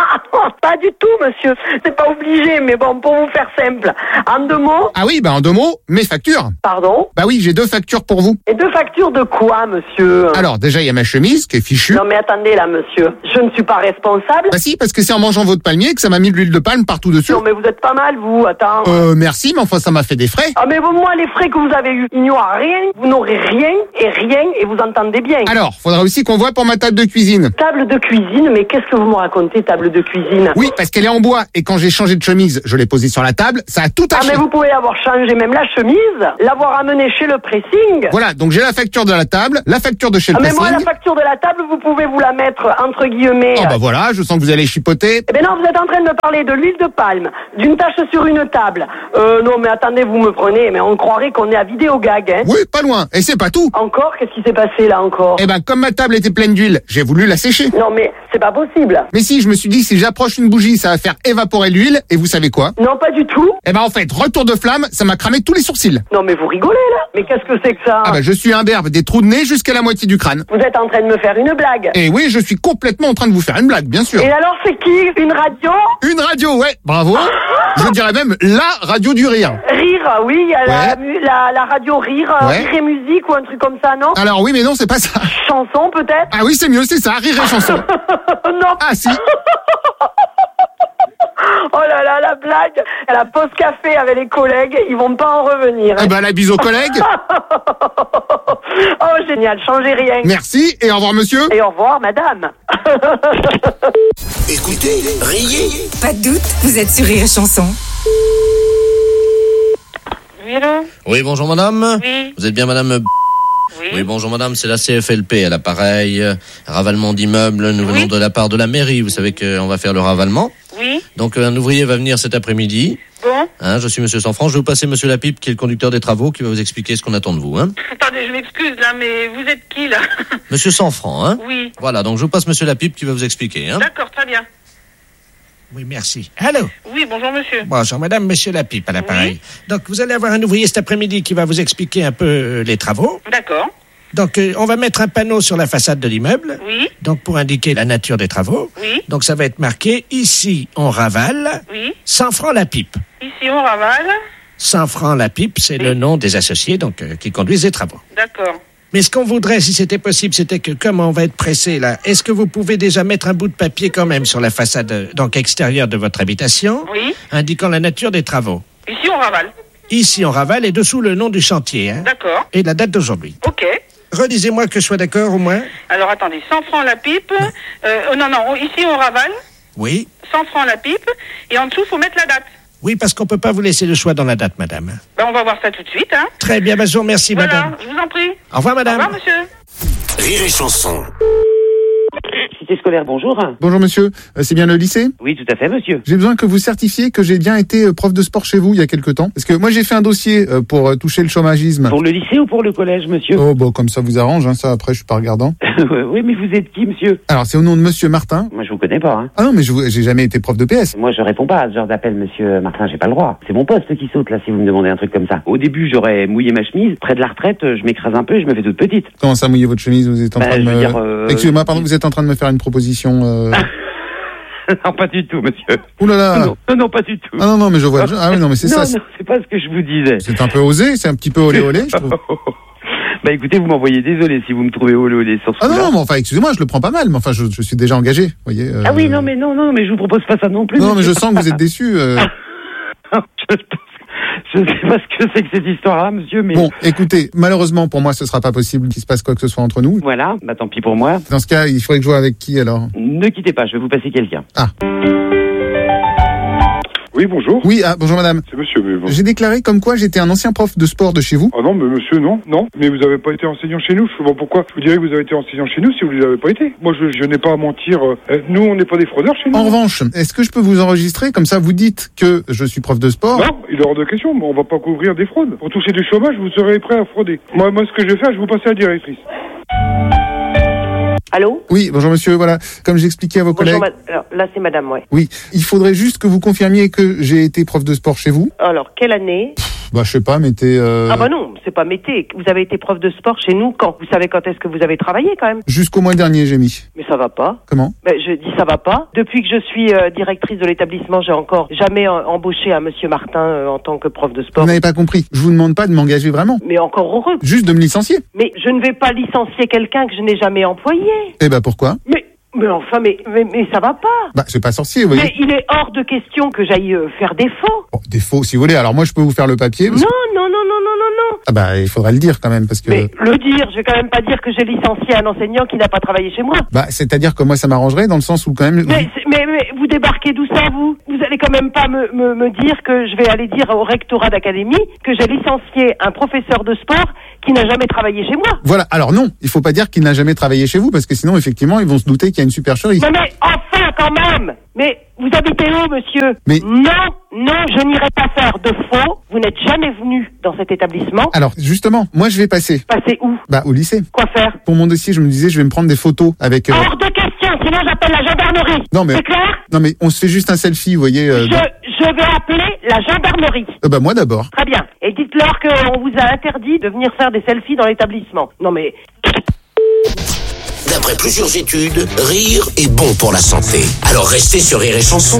Pas du tout, monsieur. C'est pas obligé, mais bon, pour vous faire simple. En deux mots. Ah oui, bah en deux mots, mes factures. Pardon? Bah oui, j'ai deux factures pour vous. Et deux factures de quoi, monsieur? Alors, déjà, il y a ma chemise qui est fichue. Non, mais attendez, là, monsieur. Je ne suis pas responsable. Bah si, parce que c'est en mangeant votre palmier que ça m'a mis de l'huile de palme partout dessus. Non, mais vous êtes pas mal, vous. Attends. Euh, merci, mais enfin, ça m'a fait des frais. Ah, mais moi, les frais que vous avez eus, il n'y aura rien, vous n'aurez rien et rien, et vous entendez bien. Alors, faudra aussi qu'on voit pour ma table de cuisine. Table de cuisine? Mais qu'est-ce que vous me racontez, table de cuisine? Oui, parce qu'elle est en bois et quand j'ai changé de chemise, je l'ai posée sur la table, ça a tout Ah, taché. mais vous pouvez avoir changé même la chemise, l'avoir amenée chez le pressing. Voilà, donc j'ai la facture de la table, la facture de chez le Ah, mais pressing. moi, la facture de la table, vous pouvez vous la mettre entre guillemets. Oh bah voilà, je sens que vous allez chipoter. Eh ben non, vous êtes en train de me parler de l'huile de palme, d'une tache sur une table. Euh, non, mais attendez, vous me prenez, mais on croirait qu'on est à Vidéogag, hein. Oui, pas loin. Et c'est pas tout. Encore? Qu'est-ce qui s'est passé là encore? Eh ben, comme ma table était pleine d'huile, j'ai voulu la sécher. Non, mais c'est pas possible. Mais si, je me suis dit, si j'approche une bougie, ça va faire évaporer l'huile, et vous savez quoi? Non, pas du tout. Eh ben, en fait, retour de flamme, ça m'a cramé tous les sourcils. Non, mais vous rigolez là? Mais qu'est-ce que c'est que ça? Ah ben, je suis imberbe des trous de nez jusqu'à la moitié du crâne. Vous êtes en train de me faire une blague. Et oui, je suis complètement en train de vous faire une blague, bien sûr. Et alors, c'est qui? Une radio? Une radio, ouais, bravo. Je dirais même la radio du rire. Rire, oui, il y a la, Ouais. la, la radio Rire, euh, Ouais. Rire et musique ou un truc comme ça, non? Alors oui, mais non, c'est pas ça. Chanson peut-être? Ah oui, c'est mieux, c'est ça, rire et chanson. Non. Ah si. Oh là là, la blague. À la pause café avec les collègues, ils vont pas en revenir. Eh ben, la bise aux collègues. Oh, génial, changez rien. Merci, et au revoir, monsieur. Et au revoir, madame. Écoutez, riez. Pas de doute, vous êtes sur Rire et Chanson. Oui, allô? Oui, bonjour madame. Oui. Vous êtes bien madame? Oui. Oui, bonjour madame, c'est la C F L P à l'appareil. euh, Ravalement d'immeubles, nous venons Oui. de la part de la mairie. Vous savez qu'on va faire le ravalement. Oui. Donc un ouvrier va venir cet après-midi. Bon. Hein, je suis monsieur Sanfranc. Je vais vous passer monsieur Lapipe, qui est le conducteur des travaux, qui va vous expliquer ce qu'on attend de vous. Hein. Attendez, je m'excuse là, mais vous êtes qui là? Monsieur Sanfranc, hein. Oui. Voilà, donc je vous passe monsieur Lapipe qui va vous expliquer. Hein. D'accord, très bien. Oui, merci. Allô? Oui, bonjour monsieur. Bonjour, madame, monsieur Lapipe à l'appareil. Donc, vous allez avoir un ouvrier cet après-midi qui va vous expliquer un peu euh, les travaux. D'accord. Donc, euh, on va mettre un panneau sur la façade de l'immeuble. Oui. Donc, pour indiquer la nature des travaux. Oui. Donc, ça va être marqué, ici, on ravale. Oui. cent francs la pipe. Ici on ravale. cent francs la pipe, c'est le nom des associés donc euh, qui conduisent les travaux. D'accord. Mais ce qu'on voudrait, si c'était possible, c'était que, comme on va être pressé là, est-ce que vous pouvez déjà mettre un bout de papier quand même sur la façade euh, donc extérieure de votre habitation, Oui. indiquant la nature des travaux? Ici on ravale. Ici, on ravale et dessous le nom du chantier, hein, D'accord. et la date d'aujourd'hui. Ok. Redisez-moi que je sois d'accord au moins. Alors attendez, cent francs la pipe. Euh, oh, non, non, ici on ravale. Oui. cent francs la pipe. Et en dessous, faut mettre la date. Oui, parce qu'on peut pas vous laisser le choix dans la date, madame. Ben, on va voir ça tout de suite, hein. Très bien, ben, je vous remercie, Voilà, madame. je vous en prie. Au revoir, madame. Au revoir, monsieur. Rire et chanson. Cité scolaire, bonjour. Bonjour monsieur, Euh, c'est bien le lycée? Oui, tout à fait, monsieur. J'ai besoin que vous certifiez que j'ai bien été euh, prof de sport chez vous il y a quelque temps. Parce que moi j'ai fait un dossier euh, pour euh, toucher le chômagisme. Pour le lycée ou pour le collège, monsieur? Oh bon, comme ça vous arrange, hein, ça après je suis pas regardant. Oui, mais vous êtes qui, monsieur? Alors c'est au nom de monsieur Martin. Moi, je vous connais pas, hein. Ah non, mais je vous- j'ai jamais été prof de P S. Moi, je réponds pas à ce genre d'appel, monsieur Martin, j'ai pas le droit. C'est mon poste qui saute, là, si vous me demandez un truc comme ça. Au début, j'aurais mouillé ma chemise. Près de la retraite, je m'écrase un peu et je me fais toute petite. Comment ça, mouiller votre chemise? Vous êtes en Bah, train de je veux me... dire, euh, Excusez-moi, pardon, vous êtes en train de me faire une proposition... Euh... Non, pas du tout, monsieur. Ouh là là. Non, non, non, pas du tout. Ah non, non, mais je vois... Ah oui, non, mais c'est non, ça. Non, c'est pas ce que je vous disais. C'est un peu osé, c'est un petit peu olé olé, je trouve. Bah écoutez, vous m'envoyez désolé si vous me trouvez olé olé sur ce Ah non, coup-là. non, mais enfin, excusez-moi, je le prends pas mal, mais enfin, je, je suis déjà engagé, vous voyez. euh, Ah oui, non, mais non, non, mais je vous propose pas ça non plus. Non, mais monsieur. je sens que vous êtes déçu. euh. Je sais pas ce que c'est que cette histoire-là, monsieur, mais... Bon, écoutez, malheureusement, pour moi, ce sera pas possible qu'il se passe quoi que ce soit entre nous. Voilà, bah tant pis pour moi. Dans ce cas, il faudrait que je joue avec qui, alors? Ne quittez pas, je vais vous passer quelqu'un. Ah. Oui, bonjour. Oui, ah, bonjour madame. C'est monsieur, mais bon. J'ai déclaré comme quoi j'étais un ancien prof de sport de chez vous. Ah non, mais monsieur, non, non. Mais vous n'avez pas été enseignant chez nous. Je sais pas pourquoi. Je vous dirais que vous avez été enseignant chez nous si vous ne l'avez pas été. Moi, je, je n'ai pas à mentir. Euh, nous, on n'est pas des fraudeurs chez nous. En revanche, est-ce que je peux vous enregistrer? Comme ça, vous dites que je suis prof de sport. Non, il est hors de question. On va pas couvrir des fraudes. Pour toucher du chômage, vous serez prêt à frauder. Moi, moi, ce que je vais faire, je vais vous passer à la directrice. Allô? Oui, bonjour monsieur, voilà. Comme j'expliquais à vos Bonjour, collègues. ma- alors, là, c'est madame, ouais. Oui, il faudrait juste que vous confirmiez que j'ai été prof de sport chez vous. Alors, quelle année? Bah, je sais pas, mettez... Euh... Ah bah non, c'est pas métier. Vous avez été prof de sport chez nous quand? Vous savez quand est-ce que vous avez travaillé quand même? Jusqu'au mois dernier, j'ai mis. Mais ça va pas. Comment? Ben, je dis ça va pas. Depuis que je suis euh, directrice de l'établissement, j'ai encore jamais euh, embauché un monsieur Martin euh, en tant que prof de sport. Vous n'avez pas compris. Je vous demande pas de m'engager vraiment. Mais encore heureux. Juste de me licencier. Mais je ne vais pas licencier quelqu'un que je n'ai jamais employé. Eh ben, pourquoi? Mais, mais enfin, mais, mais, mais ça va pas. Bah, c'est pas sorcier, vous voyez. Mais il est hors de question que j'aille euh, faire des faux. Bon, des faux, si vous voulez. Alors moi, je peux vous faire le papier. Non, parce que- non, non, non, non, non, non. Ah bah, il faudrait le dire quand même, parce que... Mais le dire, je vais quand même pas dire que j'ai licencié un enseignant qui n'a pas travaillé chez moi. Bah, c'est-à-dire que moi, ça m'arrangerait dans le sens où quand même... Mais, mais, mais vous débarquez d'où ça, vous? Vous allez quand même pas me, me, me dire que je vais aller dire au rectorat d'académie que j'ai licencié un professeur de sport qui n'a jamais travaillé chez moi. Voilà, alors non, il faut pas dire qu'il n'a jamais travaillé chez vous, parce que sinon, effectivement, ils vont se douter qu'il y a une supercherie. Non mais enfin, quand même. Mais vous habitez où, monsieur? Mais... Non, non, je n'irai pas faire de faux. Vous n'êtes jamais venu dans cet établissement. Alors, justement, moi, je vais passer. Passer où? Bah, au lycée. Quoi faire? Pour mon dossier, je me disais, je vais me prendre des photos avec... Euh... Hors de question, sinon j'appelle la gendarmerie. Non, mais... C'est clair? Non, mais on se fait juste un selfie, vous voyez... Euh, je, dans... je vais appeler la gendarmerie. Euh, bah, moi d'abord. Très bien. Et dites-leur qu'on vous a interdit de venir faire des selfies dans l'établissement. Non, mais... D'après plusieurs études, rire est bon pour la santé. Alors restez sur Rire et Chanson.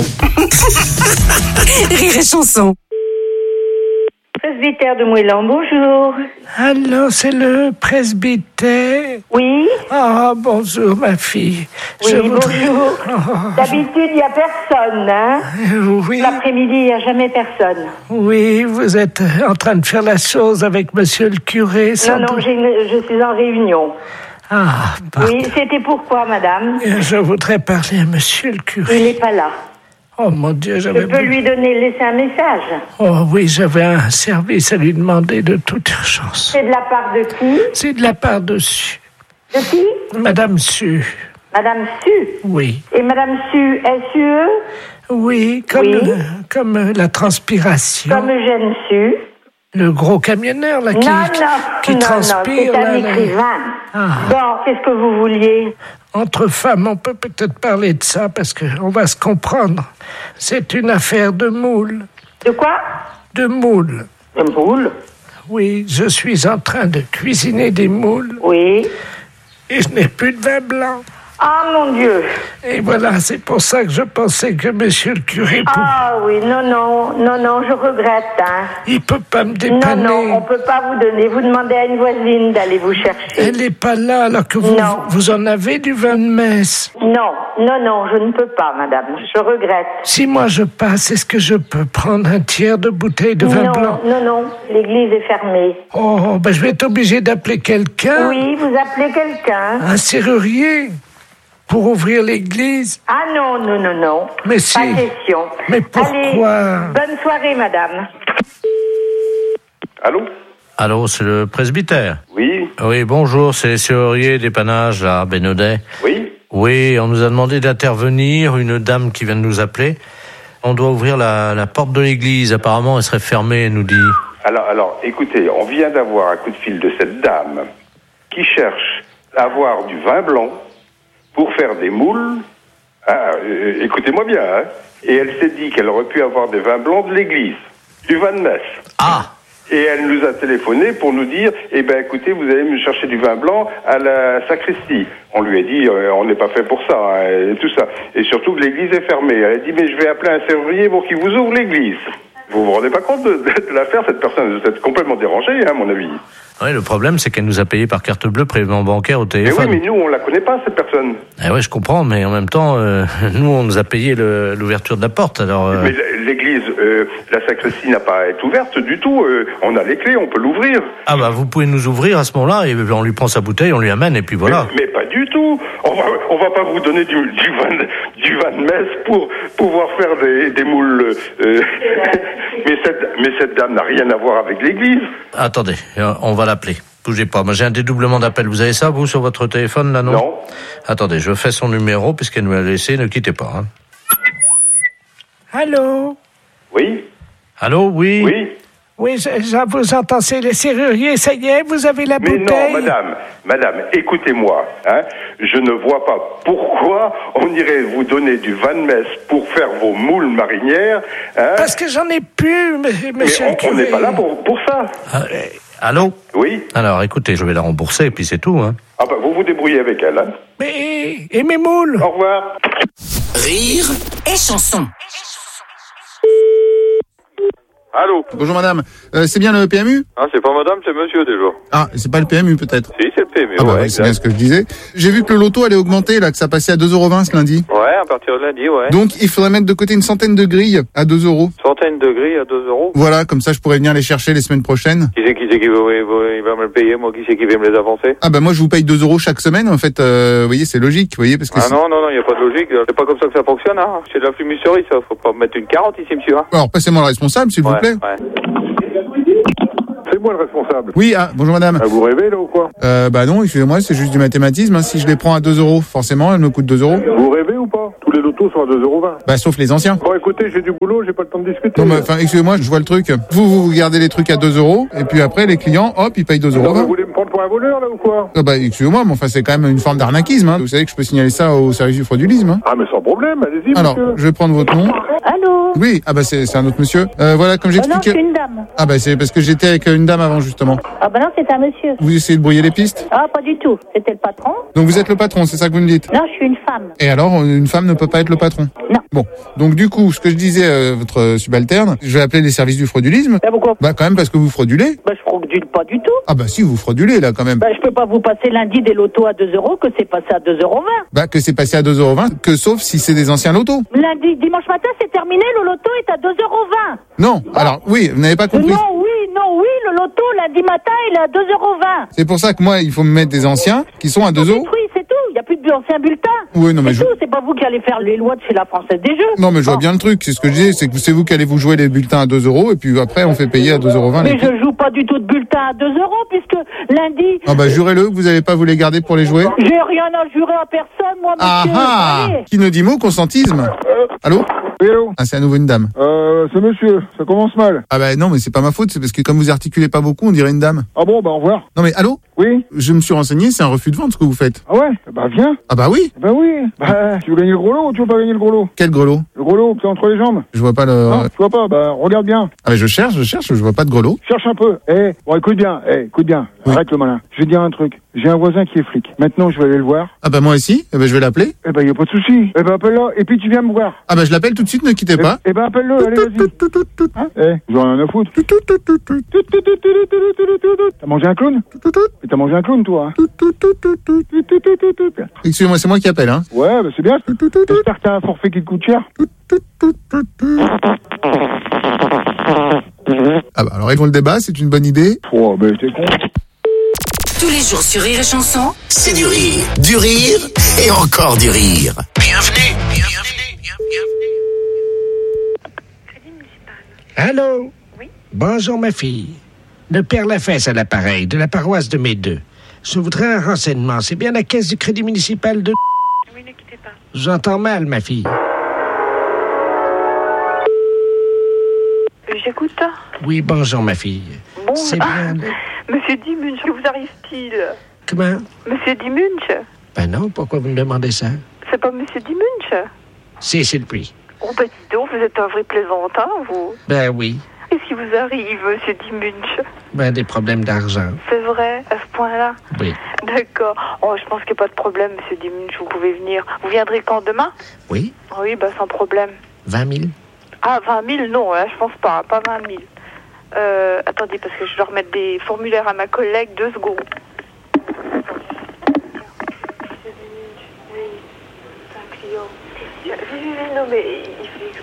Rire et Chanson. Presbytère de Moëlan, bonjour. Allô, c'est le presbytère? Oui. Ah, bonjour, ma fille. Oui, Je voudrais... bonjour. Oh, D'habitude, il n'y a personne, hein? Oui. L'après-midi, il n'y a jamais personne. Oui, vous êtes en train de faire la chose avec monsieur le curé. Non, non, j'ai une... je suis en réunion. Ah, pardon. Oui, c'était pourquoi, madame? Je voudrais parler à monsieur le curé. Il n'est pas là. Oh mon Dieu, j'avais... Je peux lui donner, laisser un message. Oh oui, j'avais un service à lui demander de toute urgence. C'est de la part de qui? C'est de la part de Su. De qui? Madame Su. Madame Su? Oui. Et Madame Su, S U E? Oui, comme, oui. Euh, comme euh, la transpiration. Comme Eugène Su. Le gros camionneur, là, qui, non, non, qui non, transpire. Non, c'est un là, écrivain. Ah. Bon, qu'est-ce que vous vouliez? Entre femmes, on peut peut-être parler de ça, parce qu'on va se comprendre. C'est une affaire de moule. De quoi? De moules. De moules? Oui, je suis en train de cuisiner des moules. Oui. Et je n'ai plus de vin blanc. Ah, mon Dieu. Et voilà, c'est pour ça que je pensais que monsieur le curé... Pour... Ah oui, non, non, non, non, je regrette. Hein. Il peut pas me dépanner. Non, non, on peut pas vous donner. Vous demandez à une voisine d'aller vous chercher. Elle n'est pas là, alors que vous, non. vous en avez du vin de messe. Non, non, non, je ne peux pas, madame. Je regrette. Si moi je passe, est-ce que je peux prendre un tiers de bouteille de vin non, blanc? Non, non, l'église est fermée. Oh, ben je vais être obligé d'appeler quelqu'un. Oui, vous appelez quelqu'un. Un serrurier. Pour ouvrir l'église? Ah non, non, non, non. Mais si. Pas question. Mais pourquoi? Allez, bonne soirée, madame. Allô? Allô, c'est le presbytère? Oui. Oui, bonjour, c'est le serrurier dépannage à Bénodet. Oui. Oui, on nous a demandé d'intervenir, une dame qui vient de nous appeler. On doit ouvrir la, la porte de l'église, apparemment elle serait fermée, elle nous dit. Alors, alors, écoutez, on vient d'avoir un coup de fil de cette dame qui cherche à avoir du vin blanc pour faire des moules. Ah, euh, écoutez-moi bien, hein. Et elle s'est dit qu'elle aurait pu avoir des vins blancs de l'église, du vin de messe. Ah. Et elle nous a téléphoné pour nous dire, eh ben écoutez, vous allez me chercher du vin blanc à la sacristie. On lui a dit, euh, on n'est pas fait pour ça, hein, et tout ça. Et surtout que l'église est fermée. Elle a dit, mais je vais appeler un serrurier pour qu'il vous ouvre l'église. Vous vous rendez pas compte de, de l'affaire? Cette personne, vous êtes complètement dérangée, hein, à mon avis. Oui, le problème, c'est qu'elle nous a payé par carte bleue, prélèvement bancaire au téléphone. Mais oui, mais nous, on la connaît pas, cette personne. Eh ouais, je comprends, mais en même temps, euh, nous, on nous a payé le, l'ouverture de la porte, alors... Euh... Mais l'église, euh, la sacristie n'a pas à être ouverte du tout. Euh, on a les clés, on peut l'ouvrir. Ah bah, vous pouvez nous ouvrir à ce moment-là, et on lui prend sa bouteille, on lui amène, et puis voilà. Mais, mais pas du tout. On va, on va pas vous donner du, du, vin, de, du vin de messe pour pouvoir faire des, des moules... Euh, mais, cette, mais cette dame n'a rien à voir avec l'église. Attendez, on va l'appeler. Bougez pas, moi j'ai un dédoublement d'appel. Vous avez ça, vous, sur votre téléphone, là, non? Non. Attendez, je fais son numéro, puisqu'elle nous l'a laissé, ne quittez pas. Hein. Allô? Oui. Allô, oui? Oui. Oui, je, je vous entends, c'est le serrurier, ça y est, vous avez la Mais bouteille? non, madame, madame, écoutez-moi, hein, je ne vois pas pourquoi on irait vous donner du vin de messe pour faire vos moules marinières. Hein. Parce que j'en ai plus, m- monsieur Mais le curé. on n'est pas là pour, pour ça. Ah, euh, allô? Oui. Alors, écoutez, je vais la rembourser, et puis c'est tout, hein. Ah bah, vous vous débrouillez avec elle, hein. Mais, et mes moules? Au revoir. Rire et chanson. Allô. Bonjour madame, euh, c'est bien le P M U? Ah, c'est pas madame, c'est monsieur déjà. Ah, c'est pas le P M U peut-être? Si, c'est le P M U, Ah bah ouais, oui, c'est bien ce que je disais. J'ai vu que le loto allait augmenter, là, que ça passait à deux euros vingt ce lundi. Ouais, à partir de lundi, ouais. Donc il faudrait mettre de côté une centaine de grilles à deux euros. Centaine de grilles à deux euros. Voilà, comme ça je pourrais venir les chercher les semaines prochaines. Qui c'est qui c'est qui va, il va me le payer, moi, qui c'est qui va me les avancer? Ah bah moi je vous paye deux euros chaque semaine, en fait, euh, vous voyez, c'est logique, vous voyez, parce que... Ah non, non, non, il y a pas de logique, c'est pas comme ça que ça fonctionne, hein. C'est de la fumisterie, ça, faut pas mettre une quarante ici, monsieur, hein. Alors, passez-moi le responsable, s'il ouais, vous plaît. Ouais. C'est moi le responsable. Oui, ah, bonjour madame. Ah, vous rêvez là ou quoi? Euh, bah non, excusez-moi, c'est juste du mathématisme, hein. Si je les prends à deux euros, forcément, elles me coûtent deux euros. Vous rêvez ou pas? Tous les lotos sont à deux euros vingt. Bah sauf les anciens. Bon, écoutez, j'ai du boulot, j'ai pas le temps de discuter. Non mais enfin, excusez-moi, je vois le truc. Vous, vous gardez les trucs à deux euros, et puis après, les clients, hop, ils payent deux euros. Vous voulez me prendre pour un voleur là ou quoi? Ah bah excusez-moi, mais enfin c'est quand même une forme d'arnaquisme, hein. Vous savez que je peux signaler ça au service du fraudulisme, hein. Ah mais sans problème, allez-y. Alors, monsieur. je vais prendre votre nom. Allô? Oui, ah bah c'est c'est un autre monsieur. Euh, voilà, comme Oh non, j'expliquais. je suis une dame. Ah bah c'est parce que j'étais avec une dame avant justement. Ah bah non, c'est un monsieur. Vous essayez de brouiller les pistes? Ah, pas du tout. C'était le patron. Donc vous êtes le patron, c'est ça que vous me dites? Non, je suis une femme. Et alors, une femme ne peut pas être le patron? Non. Bon, donc du coup, ce que je disais à votre subalterne, je vais appeler les services du fraudulisme. Ah, pourquoi? Bah quand même parce que vous fraudulez. Bah je fraudule pas du tout. Ah bah si, vous fraudulez là quand même. Bah je peux pas vous passer lundi des lotos à deux euros que c'est passé à deux euros vingt. Bah que c'est passé à deux euros vingt, que sauf si c'est des anciens lotos. Lundi, dimanche matin, c'est terminé, le loto est à deux euros vingt. Non, alors oui, vous n'avez pas compris. Non, oui, non, oui, le loto, lundi matin, il est à deux euros vingt. C'est pour ça que moi, il faut me mettre des anciens qui sont à deux euros. Oui, c'est tout, il n'y a plus d'anciens bulletins. Oui, non mais c'est je... tout, c'est pas vous qui allez faire les lois de chez la Française des Jeux. Non mais je vois bien le truc, c'est ce que je dis, c'est que c'est vous qui allez vous jouer les bulletins à deux euros et puis après on fait payer à deux euros vingt. Mais je joue pas du tout de bulletins à deux euros puisque lundi... Ah bah jurez-le que vous n'allez pas vous les garder pour les jouer. J'ai rien à jurer à personne, moi, Ah monsieur. ah Allez. Qui ne dit mot, consentisme. Allô? Oui, allô? Ah, c'est à nouveau une dame. Euh, c'est monsieur, ça commence mal. Ah bah non, mais c'est pas ma faute, c'est parce que comme vous articulez pas beaucoup, on dirait une dame. Ah bon, bah au revoir. Non mais allô? Oui? Je me suis renseigné, c'est un refus de vente ce que vous faites. Ah ouais? Bah viens. Ah bah oui. Bah oui. Bah, tu veux gagner le gros lot ou tu veux pas gagner le gros lot? Quel grelot? Le gros lot, c'est entre les jambes. Je vois pas le... Non, tu vois pas, bah regarde bien. Ah mais je cherche, je cherche, je vois pas de grelot. Cherche un peu. Eh, bon écoute bien, eh, écoute bien. Oui. Arrête le malin. Je vais te dire un truc. J'ai un voisin qui est flic. Maintenant, je vais aller le voir. Ah bah moi aussi, eh ben je vais l'appeler. Eh ben, y a pas de souci. Eh ben, appelle-le, et puis tu viens me voir. Ah bah je l'appelle tout de suite, ne quittez Eh, pas. eh ben, appelle-le, allez, vas-y. Hein? Eh, j'en ai rien à foutre. T'as mangé un clown? Mais t'as mangé un clown, toi, hein? Excusez-moi, c'est moi qui appelle, hein. Ouais, bah c'est bien. J'espère que t'as un forfait qui te coûte cher. Ah bah alors ils font le débat, c'est une bonne idée. Oh, ben t'es con. Tous les jours sur Rire et Chanson, C'est du rire, du rire et encore du rire. Bienvenue, bienvenue, bienvenue. Allô? Oui. Bonjour, ma fille. Le père Lafesse à l'appareil, de la paroisse de Médeux. Je voudrais un renseignement. C'est bien la caisse du crédit municipal de... Oui, ne quittez pas. J'entends mal, ma fille. J'écoute. Oui, bonjour, ma fille. Bon, C'est ah, bien... Monsieur Dimunch, que vous arrive-t-il? Comment? Monsieur Dimunch? Ben non, pourquoi vous me demandez ça? C'est pas Monsieur Dimunch? Si, c'est le prix. Oh, bah dis donc, vous êtes un vrai plaisantin, vous. Ben oui. Qu'est-ce qui vous arrive, Monsieur Dimunch? Ben des problèmes d'argent. C'est vrai, à ce point-là? Oui. D'accord. Oh, je pense qu'il n'y a pas de problème, Monsieur Dimunch, vous pouvez venir. Vous viendrez quand, demain? Oui? Oui, bah sans problème. vingt mille? Ah, vingt mille, non, hein, je pense pas, pas vingt mille. Euh, attendez, parce que je dois remettre des formulaires à ma collègue, deux secondes. Non, mais il fait...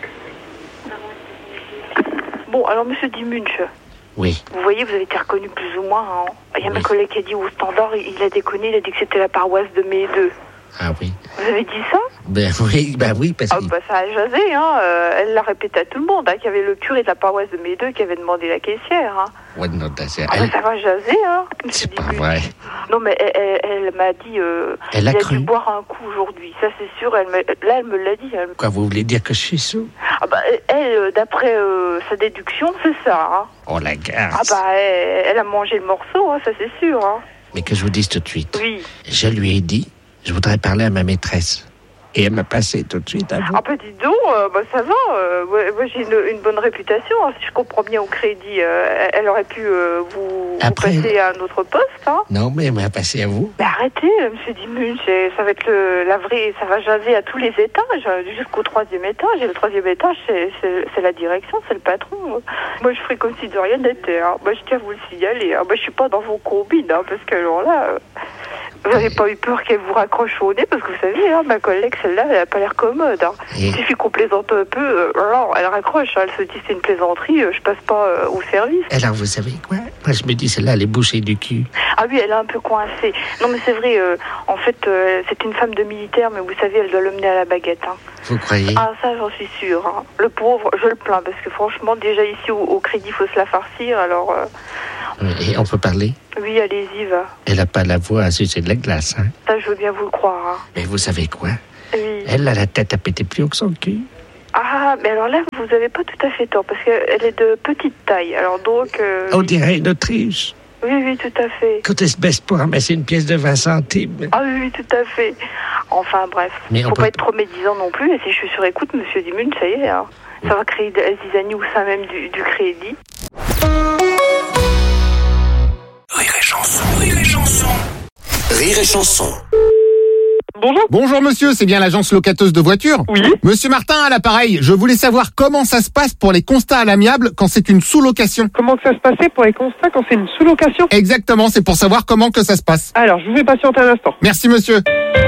Bon, alors, Monsieur Dimunch. Oui. Vous voyez, vous avez été reconnu plus ou moins. Hein. Il y a oui. ma collègue qui a dit au standard, il a déconné, il a dit que c'était la paroisse de Médeux. Ah oui. Vous avez dit ça? Ben oui, ben oui, parce que... Ah bah ça a jasé, hein. Euh, elle l'a répété à tout le monde, hein, qu'il y avait le curé de la paroisse de Médeux qui avait demandé la caissière, hein. Ouais, non, c'est... Ah elle... bah ça va jaser, hein. C'est pas vrai. Non, mais elle, elle, elle m'a dit... Euh, elle a il cru. a dû boire un coup aujourd'hui, ça c'est sûr. Elle me... Là, elle me l'a dit. Elle... Quoi, vous voulez dire que je suis sous? Ah bah elle, d'après euh, sa déduction, c'est ça, hein. Oh, la garce. Ah bah elle, elle a mangé le morceau, hein, ça c'est sûr, hein. Mais que je vous dise tout de suite. Oui. Je lui ai dit... Je voudrais parler à ma maîtresse. Et elle m'a passé tout de suite à vous. Ah bah dis donc, euh, bah, ça va. Euh, ouais, moi j'ai une, une bonne réputation. Hein, si je comprends bien au crédit, euh, elle aurait pu euh, vous, Après, vous passer à un autre poste. Hein. Non, mais elle m'a passé à vous. Mais arrêtez, euh, monsieur Dimun, c'est- ça va être le, la vraie, ça va jaser à tous les étages, euh, jusqu'au troisième étage. Et le troisième étage, c'est, c'est, c'est la direction, c'est le patron. Moi, je ferai comme si de rien n'était. Hein. Moi, je tiens à vous le signaler. Hein. Moi, je suis pas dans vos combines, hein, parce que alors là, euh, vous n'avez pas eu peur qu'elle vous raccroche au nez, parce que vous savez, hein, ma collègue, celle-là, elle a pas l'air commode. Hein. Il suffit qu'on plaisante un peu, euh, alors elle raccroche. Hein. Elle se dit c'est une plaisanterie, euh, je passe pas euh, au service. Alors, vous savez quoi? Moi, je me dis, celle-là, elle est bouchée du cul. Ah oui, elle est un peu coincée. Non, mais c'est vrai, euh, en fait, euh, c'est une femme de militaire, mais vous savez, elle doit le mener à la baguette. Hein. Vous croyez? Ah, ça, j'en suis sûre. Hein. Le pauvre, je le plains, parce que franchement, déjà ici, au, au crédit, il faut se la farcir, alors... Euh... Et on peut parler? Oui, allez-y, va. Elle n'a pas la voix à sucer de la glace, hein? Ça, je veux bien vous le croire. Hein. Mais vous savez quoi? Oui. Elle a la tête à péter plus haut que son cul. Ah, mais alors là, vous avez pas tout à fait tort, parce qu'elle est de petite taille, alors donc... Euh... On dirait une Autriche. Oui, oui, tout à fait. Quand elle se baisse pour ramasser une pièce de vingt centimes. Ah oui, oui, tout à fait. Enfin, bref. Mais Faut on pas peut- être trop médisant non plus, et si je suis sur écoute, monsieur Dimun, ça y est, hein. Ça va créer des zizanies au sein même du, du crédit. Rire et chanson, rire et chanson. Rire et chanson. Bonjour. Bonjour monsieur, c'est bien l'agence locateuse de voitures? Oui. Monsieur Martin à l'appareil, je voulais savoir comment ça se passe pour les constats à l'amiable quand c'est une sous-location. Comment que ça se passait pour les constats quand c'est une sous-location? Exactement, c'est pour savoir comment que ça se passe. Alors, je vous fais patienter un instant. Merci monsieur.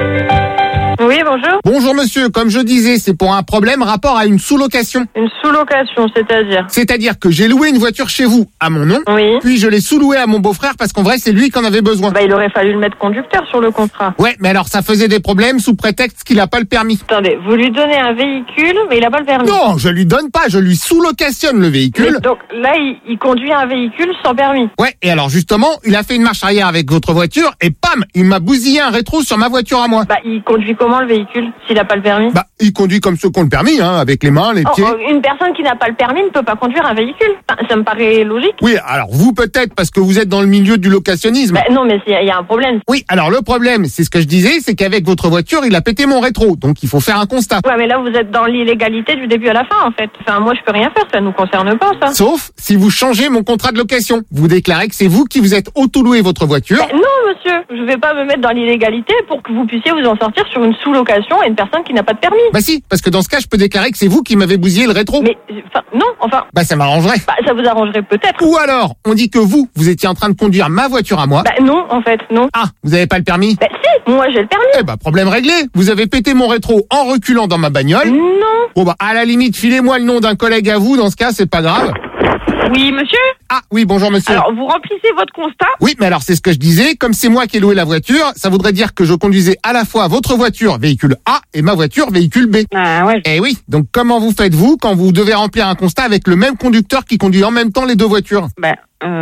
Oui, bonjour. Bonjour monsieur, comme je disais, c'est pour un problème rapport à une sous-location. Une sous-location, c'est-à-dire? C'est-à-dire que j'ai loué une voiture chez vous à mon nom, Oui. puis je l'ai sous-louée à mon beau-frère parce qu'en vrai c'est lui qui en avait besoin. Bah, il aurait fallu le mettre conducteur sur le contrat. Ouais, mais alors ça faisait des problèmes sous prétexte qu'il a pas le permis. Attendez, vous lui donnez un véhicule, mais il a pas le permis. Non, je lui donne pas, je lui sous-locationne le véhicule. Mais donc là, il, il conduit un véhicule sans permis. Ouais, et alors justement, il a fait une marche arrière avec votre voiture et pam, il m'a bousillé un rétro sur ma voiture à moi. Bah, il conduit comment le véhicule s'il a pas le permis? Bah, il conduit comme ceux qui ont le permis, hein, avec les mains, les Oh, pieds. oh, une personne qui n'a pas le permis ne peut pas conduire un véhicule. Enfin, ça me paraît logique. Oui, alors vous peut-être parce que vous êtes dans le milieu du locationnisme. Bah, non, mais il y a un problème. Oui, alors le problème, c'est ce que je disais, c'est qu'avec votre voiture, il a pété mon rétro, donc il faut faire un constat. Ouais, mais là, vous êtes dans l'illégalité du début à la fin, en fait. Enfin, moi, je peux rien faire, ça nous concerne pas, ça. Sauf si vous changez mon contrat de location. Vous déclarez que c'est vous qui vous êtes auto-loué votre voiture. Bah, non, monsieur, je vais pas me mettre dans l'illégalité pour que vous puissiez vous en sortir sur une sous-location à une personne qui n'a pas de permis. Bah si, parce que dans ce cas, je peux déclarer que c'est vous qui m'avez bousillé le rétro. Mais, enfin, non, enfin... Bah ça m'arrangerait. Bah, ça vous arrangerait peut-être. Ou alors, on dit que vous, vous étiez en train de conduire ma voiture à moi. Bah non, en fait, non. Ah, vous avez pas le permis? Bah si, moi j'ai le permis. Eh bah problème réglé. Vous avez pété mon rétro en reculant dans ma bagnole. Non. Bon bah à la limite, filez-moi le nom d'un collègue à vous, dans ce cas, c'est pas grave. Oui, monsieur? Ah oui, bonjour monsieur. Alors, vous remplissez votre constat? Oui, mais alors c'est ce que je disais, comme c'est moi qui ai loué la voiture, ça voudrait dire que je conduisais à la fois votre voiture, véhicule A, et ma voiture, véhicule B. Ah ouais. Eh oui, donc comment vous faites-vous quand vous devez remplir un constat avec le même conducteur qui conduit en même temps les deux voitures? Ben,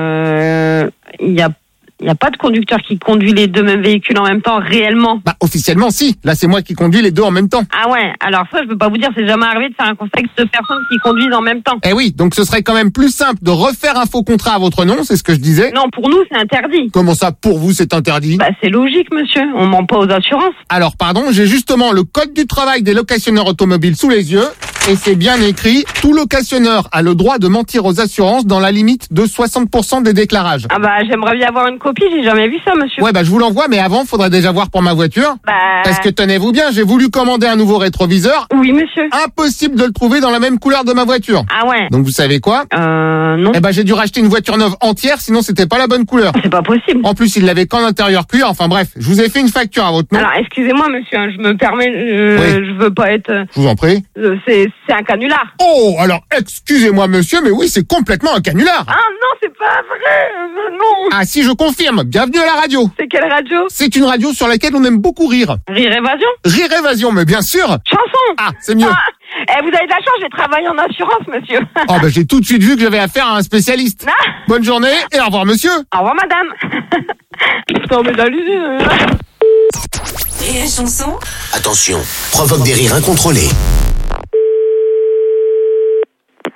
euh, il y a Il n'y a pas de conducteur qui conduit les deux mêmes véhicules en même temps, réellement. Bah, officiellement, si. Là, c'est moi qui conduis les deux en même temps. Ah ouais, alors ça, je peux pas vous dire, c'est jamais arrivé de faire un constat avec deux personnes qui conduisent en même temps. Eh oui, donc ce serait quand même plus simple de refaire un faux contrat à votre nom, c'est ce que je disais. Non, pour nous, c'est interdit. Comment ça, pour vous, c'est interdit? Bah, c'est logique, monsieur. On ment pas aux assurances. Alors, pardon, j'ai justement le code du travail des locationneurs automobiles sous les yeux. Et c'est bien écrit, tout locationneur a le droit de mentir aux assurances dans la limite de soixante pour cent des déclarages. Ah bah, j'aimerais bien avoir une copie, j'ai jamais vu ça, monsieur. Ouais, bah, je vous l'envoie, mais avant, faudrait déjà voir pour ma voiture. Bah... Parce que tenez-vous bien, j'ai voulu commander un nouveau rétroviseur. Oui, monsieur. Impossible de le trouver dans la même couleur de ma voiture. Ah ouais. Donc, vous savez quoi? Euh, non. Eh ben, j'ai dû racheter une voiture neuve entière, sinon c'était pas la bonne couleur. C'est pas possible. En plus, il l'avait qu'en intérieur cuir. Enfin bref, je vous ai fait une facture à votre nom. Alors, excusez-moi, monsieur, hein, je me permets, euh, Oui. je veux pas être... euh, Je vous en prie. euh, c'est, c'est un canular. Oh, alors, excusez-moi, monsieur, mais oui, c'est complètement un canular. Ah non, c'est pas vrai, euh, non. Ah si, je confirme. Bienvenue à la radio. C'est quelle radio? C'est une radio sur laquelle on aime beaucoup rire. Rire Évasion? Rire Évasion, mais bien sûr. Chanson. Ah, c'est mieux. Ah, eh, vous avez de la chance, j'ai travaillé en assurance, monsieur. Oh, ben, j'ai tout de suite vu que j'avais affaire à un spécialiste. Ah. Bonne journée et au revoir, monsieur. Au revoir, madame. Putain, mais d'halluciner. Et la chanson? Attention, provoque des rires incontrôlés.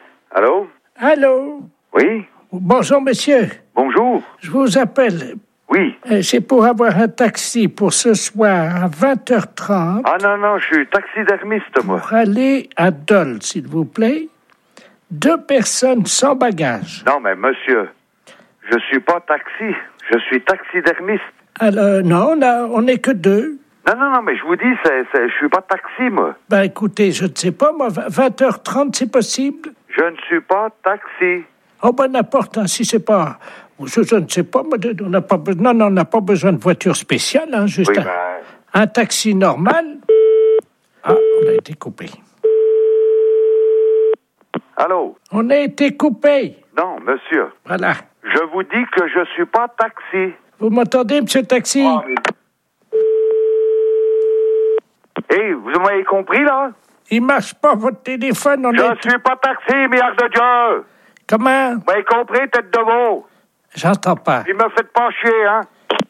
Allô? Allô? Oui? Bonjour, monsieur. Bonjour. Je vous appelle Oui. Euh, c'est pour avoir un taxi pour ce soir à vingt heures trente. Ah non, non, je suis taxidermiste, moi. Pour aller à Dole, s'il vous plaît. Deux personnes sans bagage. Non, mais monsieur, je suis pas taxi, je suis taxidermiste. Alors, non, on a, on n'est que deux. Non, non, non, mais je vous dis, c'est, c'est, je suis pas taxi, moi. Ben, écoutez, je ne sais pas, moi, vingt heures trente, c'est possible? Je ne suis pas taxi. Oh, ben, n'importe, hein, si c'est pas... Je, je ne sais pas, moi, on n'a pas besoin... Non, non, on n'a pas besoin de voiture spéciale, hein, juste Oui, un, ben... un taxi normal. Ah, on a été coupé. Allô? On a été coupé. Non, monsieur. Voilà. Je vous dis que je suis pas taxi. Vous m'entendez, monsieur le taxi? Oh, mais... Hé, vous m'avez compris, là? Il marche pas, votre téléphone. On je est... suis pas taxi, merde de Dieu! Comment? Vous m'avez compris, tête de veau? J'entends pas. Il me fait pas chier, hein?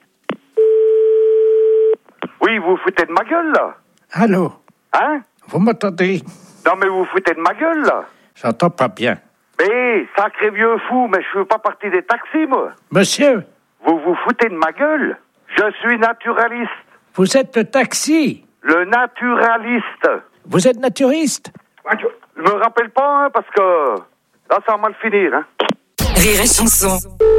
Oui, vous foutez de ma gueule, là? Allô? Hein? Vous m'entendez? Non, mais vous foutez de ma gueule, là? J'entends pas bien. Mais, sacré vieux fou, mais je suis pas parti des taxis, moi. Monsieur? Vous vous foutez de ma gueule? Je suis naturaliste. Vous êtes le taxi? Le naturaliste. Vous êtes naturiste? Je me rappelle pas, hein, parce que là, ça va mal finir, hein. Rire et chanson.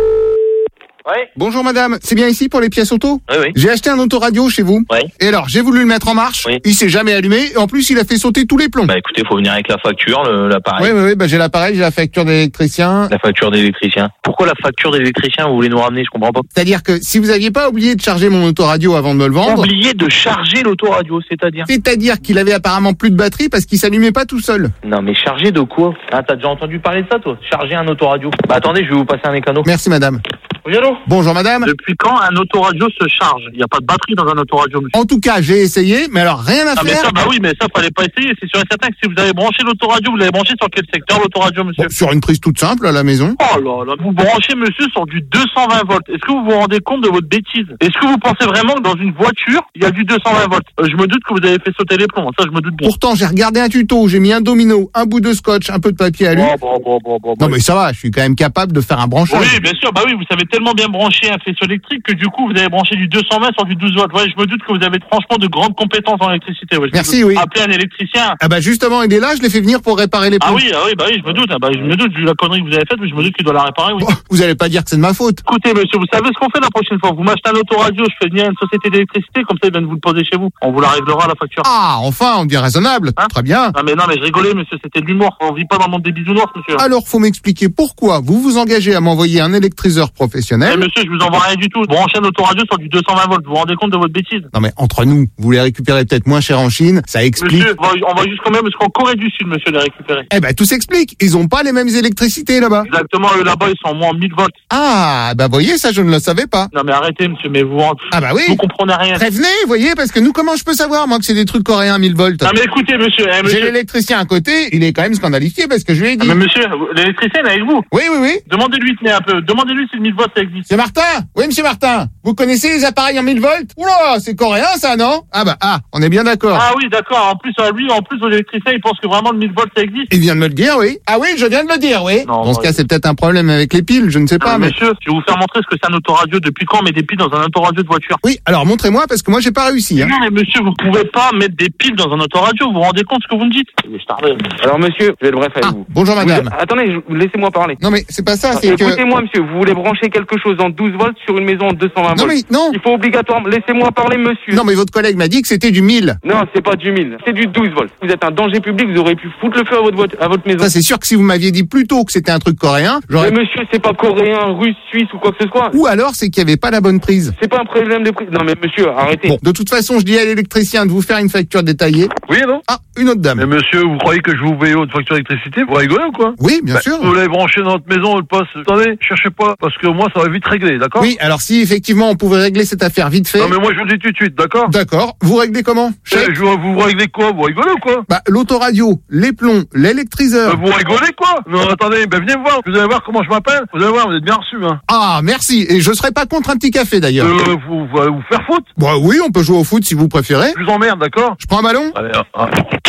Oui. Bonjour madame, c'est bien ici pour les pièces auto? Oui, oui. J'ai acheté un autoradio chez vous. Oui. Et alors, j'ai voulu le mettre en marche. Oui. Il s'est jamais allumé. Et en plus, il a fait sauter tous les plombs. Bah écoutez, faut venir avec la facture, le, l'appareil. Oui, oui, oui, bah j'ai l'appareil, j'ai la facture d'électricien. La facture d'électricien. Pourquoi la facture d'électricien, vous voulez nous ramener? Je comprends pas. C'est-à-dire que si vous aviez pas oublié de charger mon autoradio avant de me le vendre... Oublié de charger l'autoradio, c'est-à-dire? C'est-à-dire qu'il avait apparemment plus de batterie parce qu'il s'allumait pas tout seul. Non mais charger de quoi? Ah, t'as déjà entendu parler de ça, toi? Charger un autoradio. Bah attendez, je vais vous passer un mécano. Merci madame. Oui, allô? Bonjour madame. Depuis quand un autoradio se charge? Il n'y a pas de batterie dans un autoradio, monsieur. En tout cas, j'ai essayé, mais alors rien à Ah, faire. mais ça, bah oui, mais ça, fallait pas essayer. C'est sûr et certain que si vous avez branché l'autoradio, vous l'avez branché sur quel secteur, l'autoradio, monsieur? Bon, sur une prise toute simple à la maison. Oh là là, vous branchez, monsieur, sur du deux cent vingt volts. Est-ce que vous vous rendez compte de votre bêtise? Est-ce que vous pensez vraiment que dans une voiture, il y a du deux cent vingt volts? Euh, je me doute que vous avez fait sauter les plombs. Ça, je me doute bien. Pourtant, j'ai regardé un tuto, j'ai mis un domino, un bout de scotch, un peu de papier alu. Bon, bon, bon, bon, bon, Non mais ça va, je suis quand même capable de faire un branchage. Oui, bien sûr, bah oui, vous savez tellement bien brancher un faisceau électrique que du coup, vous avez branché du deux cent vingt sur du douze volts. Ouais, je me doute que vous avez franchement de grandes compétences en électricité. Ouais, je Merci, me doute. oui. Appelez un électricien. Ah bah justement, il est là, je l'ai fait venir pour réparer les plombs. Ah oui, ah oui, bah oui, je me doute. Ah bah, je me doute, vu la connerie que vous avez faite, mais je me doute qu'il doit la réparer, oui. Oh, vous allez pas dire que c'est de ma faute. Écoutez, monsieur, vous savez ce qu'on fait la prochaine fois? Vous m'achetez un autoradio, je fais venir une société d'électricité, comme ça, ils viennent vous le poser chez vous. On vous la réglera, la facture. Ah, enfin, on dit raisonnable. Hein? Très bien. Non, mais non, mais je rigolais, monsieur, c'était de l'humour. On vit pas dans le monde des bisounours, monsieur. Alors, faut m'expliquer pourquoi vous vous engagez à m'envoyer un électriseur professionnel. Eh, monsieur, je vous envoie rien du tout. Branchez un autoradio sur du deux cent vingt volts. Vous vous rendez compte de votre bêtise? Non mais entre nous, vous les récupérez peut-être moins cher en Chine, ça explique... Monsieur, on va, on va jusqu'au même jusqu'en Corée du Sud, monsieur, les récupérer. Eh ben tout s'explique, ils ont pas les mêmes électricités là-bas. Exactement, eux là-bas, ils sont au moins en mille volts. Ah, bah voyez, ça je ne le savais pas. Non mais arrêtez, monsieur, mais vous... Ah bah oui. Vous comprenez rien. Prévenez, voyez, parce que nous, comment je peux savoir, moi, que c'est des trucs coréens mille volts? Non mais écoutez, monsieur... Eh, monsieur... J'ai l'électricien à côté, il est quand même scandalifié parce que je lui ai dit... Ah, mais monsieur, l'électricien est avec vous? Oui, oui, oui. Demandez-lui, tenez un peu, demandez-lui si le mille volts ça existe. C'est Martin? Oui, monsieur Martin. Vous connaissez les appareils en mille volts? Oula, c'est coréen ça, non? Ah bah, ah, on est bien d'accord. Ah oui, d'accord. En plus, euh, lui, en plus, l'électricien, il pense que vraiment le mille volts ça existe. Il vient de me le dire, oui. Ah oui, je viens de le dire, oui. Non, Dans ce cas, c'est peut-être un problème avec les piles, je ne sais non, pas, mais... Monsieur, je vais vous faire montrer ce que c'est un autoradio. Depuis quand on met des piles dans un autoradio de voiture? Oui, alors montrez-moi, parce que moi, j'ai pas réussi, hein. Non, mais monsieur, vous pouvez pas mettre des piles dans un autoradio. Vous vous rendez compte de ce que vous me dites? Alors monsieur, je vais être bref avec Ah, vous. bonjour madame. Vous- attendez, je- laissez-moi parler. Non mais c'est pas ça, c'est que... Écoutez-moi monsieur, vous voulez brancher quelque chose en douze volts sur une maison en deux cent vingt volts. Non mais non. Il faut obligatoirement... Laissez-moi parler monsieur. Non mais votre collègue m'a dit que c'était du mille. Non, c'est pas du mille, c'est du douze volts. Vous êtes un danger public, vous aurez pu foutre le feu à votre, voit- à votre maison. Ça c'est sûr que si vous m'aviez dit plus tôt que c'était un truc coréen, j'aurais... Mais monsieur, c'est pas coréen, russe, suisse ou quoi que ce soit. Ou alors c'est qu'il y avait pas la bonne prise. C'est pas un problème de prise. Non mais monsieur, arrêtez. Bon, de toute façon, je dis à l'électricien de vous faire une facture détaillée. Oui, non? Ah, une autre dame. Mais monsieur, vous croyez que je vous paye votre facture d'électricité? Vous rigolez ou quoi? Oui, bien Bah, sûr. Vous l'avez branché dans notre maison, le poste. Attendez, cherchez pas, parce que moi, ça va vite régler, d'accord? Oui, alors si effectivement on pouvait régler cette affaire vite fait... Non, mais moi, je vous le dis tout de suite, d'accord? D'accord. Vous réglez comment? Eh, je, vous vous réglez quoi? Vous rigolez ou quoi? Bah, l'autoradio, les plombs, l'électriseur... Vous rigolez quoi? Non, attendez, ben venez me voir, vous allez voir comment je m'appelle. Vous allez voir, vous êtes bien reçu, hein. Ah, merci. Et je serais pas contre un petit café d'ailleurs. Euh, vous, vous allez vous faire foutre? Bah oui, on peut jouer au foot si vous préférez. Je vous emmerde, d'accord? Je prends un ballon? Allez, ah, ah.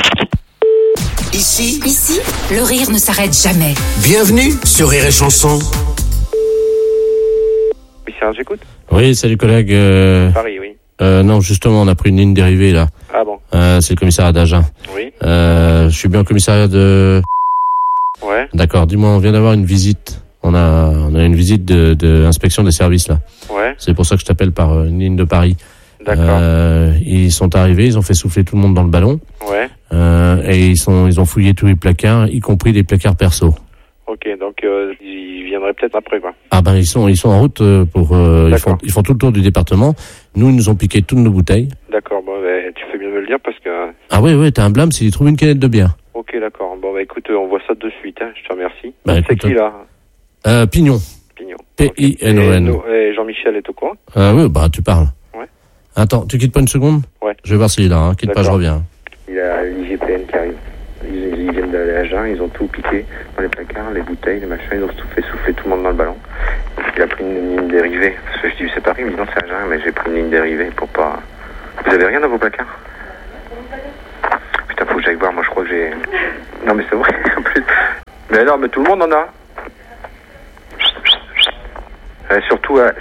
Ici, Ici, le rire ne s'arrête jamais. bienvenue sur Rire et Chanson. Oui, Serge, j'écoute. Oui, salut collègue. Euh... Paris, oui. Euh, non, justement, on a pris une ligne dérivée là. Ah bon. Euh, c'est le commissariat d'Agen. Oui. Euh, je suis bien au commissariat de... Ouais. D'accord, dis-moi, on vient d'avoir une visite. On a, on a une visite de, de inspection des services là. Ouais. C'est pour ça que je t'appelle par euh, une ligne de Paris. D'accord. Euh, ils sont arrivés, ils ont fait souffler tout le monde dans le ballon. Ouais. Euh, et ils sont, ils ont fouillé tous les placards, y compris les placards perso. Ok, donc euh, ils viendraient peut-être après, quoi. Ah ben ils sont, ils sont en route pour, euh, ils font, ils font tout le tour du département. Nous, ils nous ont piqué toutes nos bouteilles. D'accord, bon, bah, tu fais bien de me le dire parce que... Ah oui, oui, t'as un blâme s'ils trouvent une canette de bière. Ok, d'accord. Bon, bah écoute, on voit ça de suite, hein. Je te remercie. Bah, c'est écoute, qui, là? Euh, Pignon. Pignon. P I N O N. Et, et Jean-Michel est au courant? Euh, oui, bah tu parles. Ouais. Attends, tu quittes pas une seconde? Ouais. Je vais voir s'il est là, hein. Quitte pas, je reviens. Il y a l'I G P N qui arrive. Ils, ils viennent d'aller à Agen, ils ont tout piqué dans les placards, les bouteilles, les machins, ils ont tout fait souffler tout le monde dans le ballon. Il a pris une ligne dérivée. Parce que je dis c'est Paris, il me dit non c'est Agen, mais j'ai pris une ligne dérivée pour pas... Vous avez rien dans vos placards? Putain, faut que j'aille voir, moi je crois que j'ai... Non mais c'est vrai, en plus... Mais non, mais tout le monde en a. Euh, surtout, euh...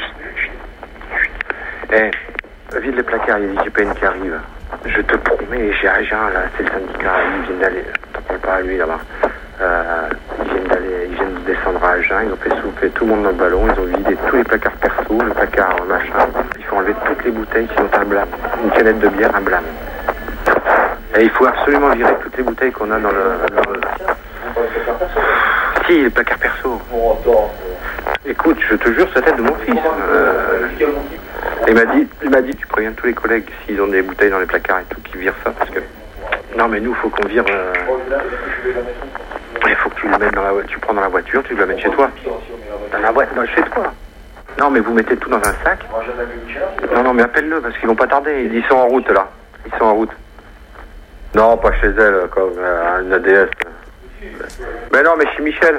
eh, vide les placards, il y a l'I G P N qui arrive. Je te promets, j'ai Agen, là, c'est le syndicat, ils viennent d'aller, t'en parles pas à lui, là-bas. Euh, ils viennent d'aller, ils viennent de descendre à Agen, ils ont fait souffler tout le monde dans le ballon, ils ont vidé tous les placards perso, le placard machin. Il faut enlever toutes les bouteilles qui ont un blâme. Une canette de bière, un blâme. Et il faut absolument virer toutes les bouteilles qu'on a dans le... Dans le... Si, les placards perso. Écoute, je te jure, c'est la tête de mon fils. Euh... Il m'a dit, il m'a dit, tu préviens tous les collègues s'ils ont des bouteilles dans les placards et tout, qu'ils virent ça, parce que... Non, mais nous, faut qu'on vire... Euh... Il faut que tu le mettes dans la voiture, tu prends dans la voiture, tu l'amènes chez toi. Dans la boîte, chez toi. Non, mais vous mettez tout dans un sac. Non, non, mais appelle-le, parce qu'ils vont pas tarder. Ils sont en route, là. Ils sont en route. Non, pas chez elle, comme euh, une A D S. Mais non, mais chez Michel.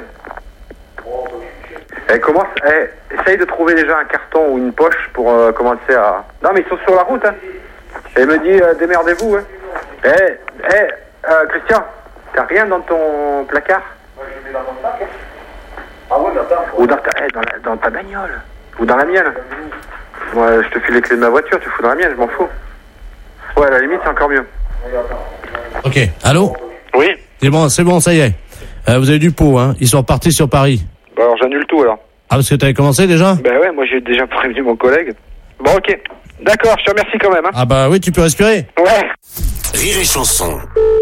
Eh, commence, eh, essaye de trouver déjà un carton ou une poche pour euh, commencer à... Non, mais ils sont sur la route, hein. Et il me dit, euh, démerdez-vous, hein. Eh, eh, euh, Christian, t'as rien dans ton placard? Moi, je mets dans mon sac. Ah ouais, dans Ou dans ta, eh, dans, la, dans ta bagnole. Ou dans la mienne. Moi, je te file les clés de ma voiture, tu fous dans la mienne, je m'en fous. Ouais, à la limite, c'est encore mieux. Ok, allô? Oui. C'est bon, c'est bon, ça y est. Euh, vous avez du pot, hein. Ils sont repartis sur Paris. Bah alors j'annule tout alors. Ah, parce que t'avais commencé déjà? Bah ouais, moi j'ai déjà prévenu mon collègue. Bon, ok. D'accord, je te remercie quand même. Hein. Ah bah oui, tu peux respirer. Ouais. Rire et chanson.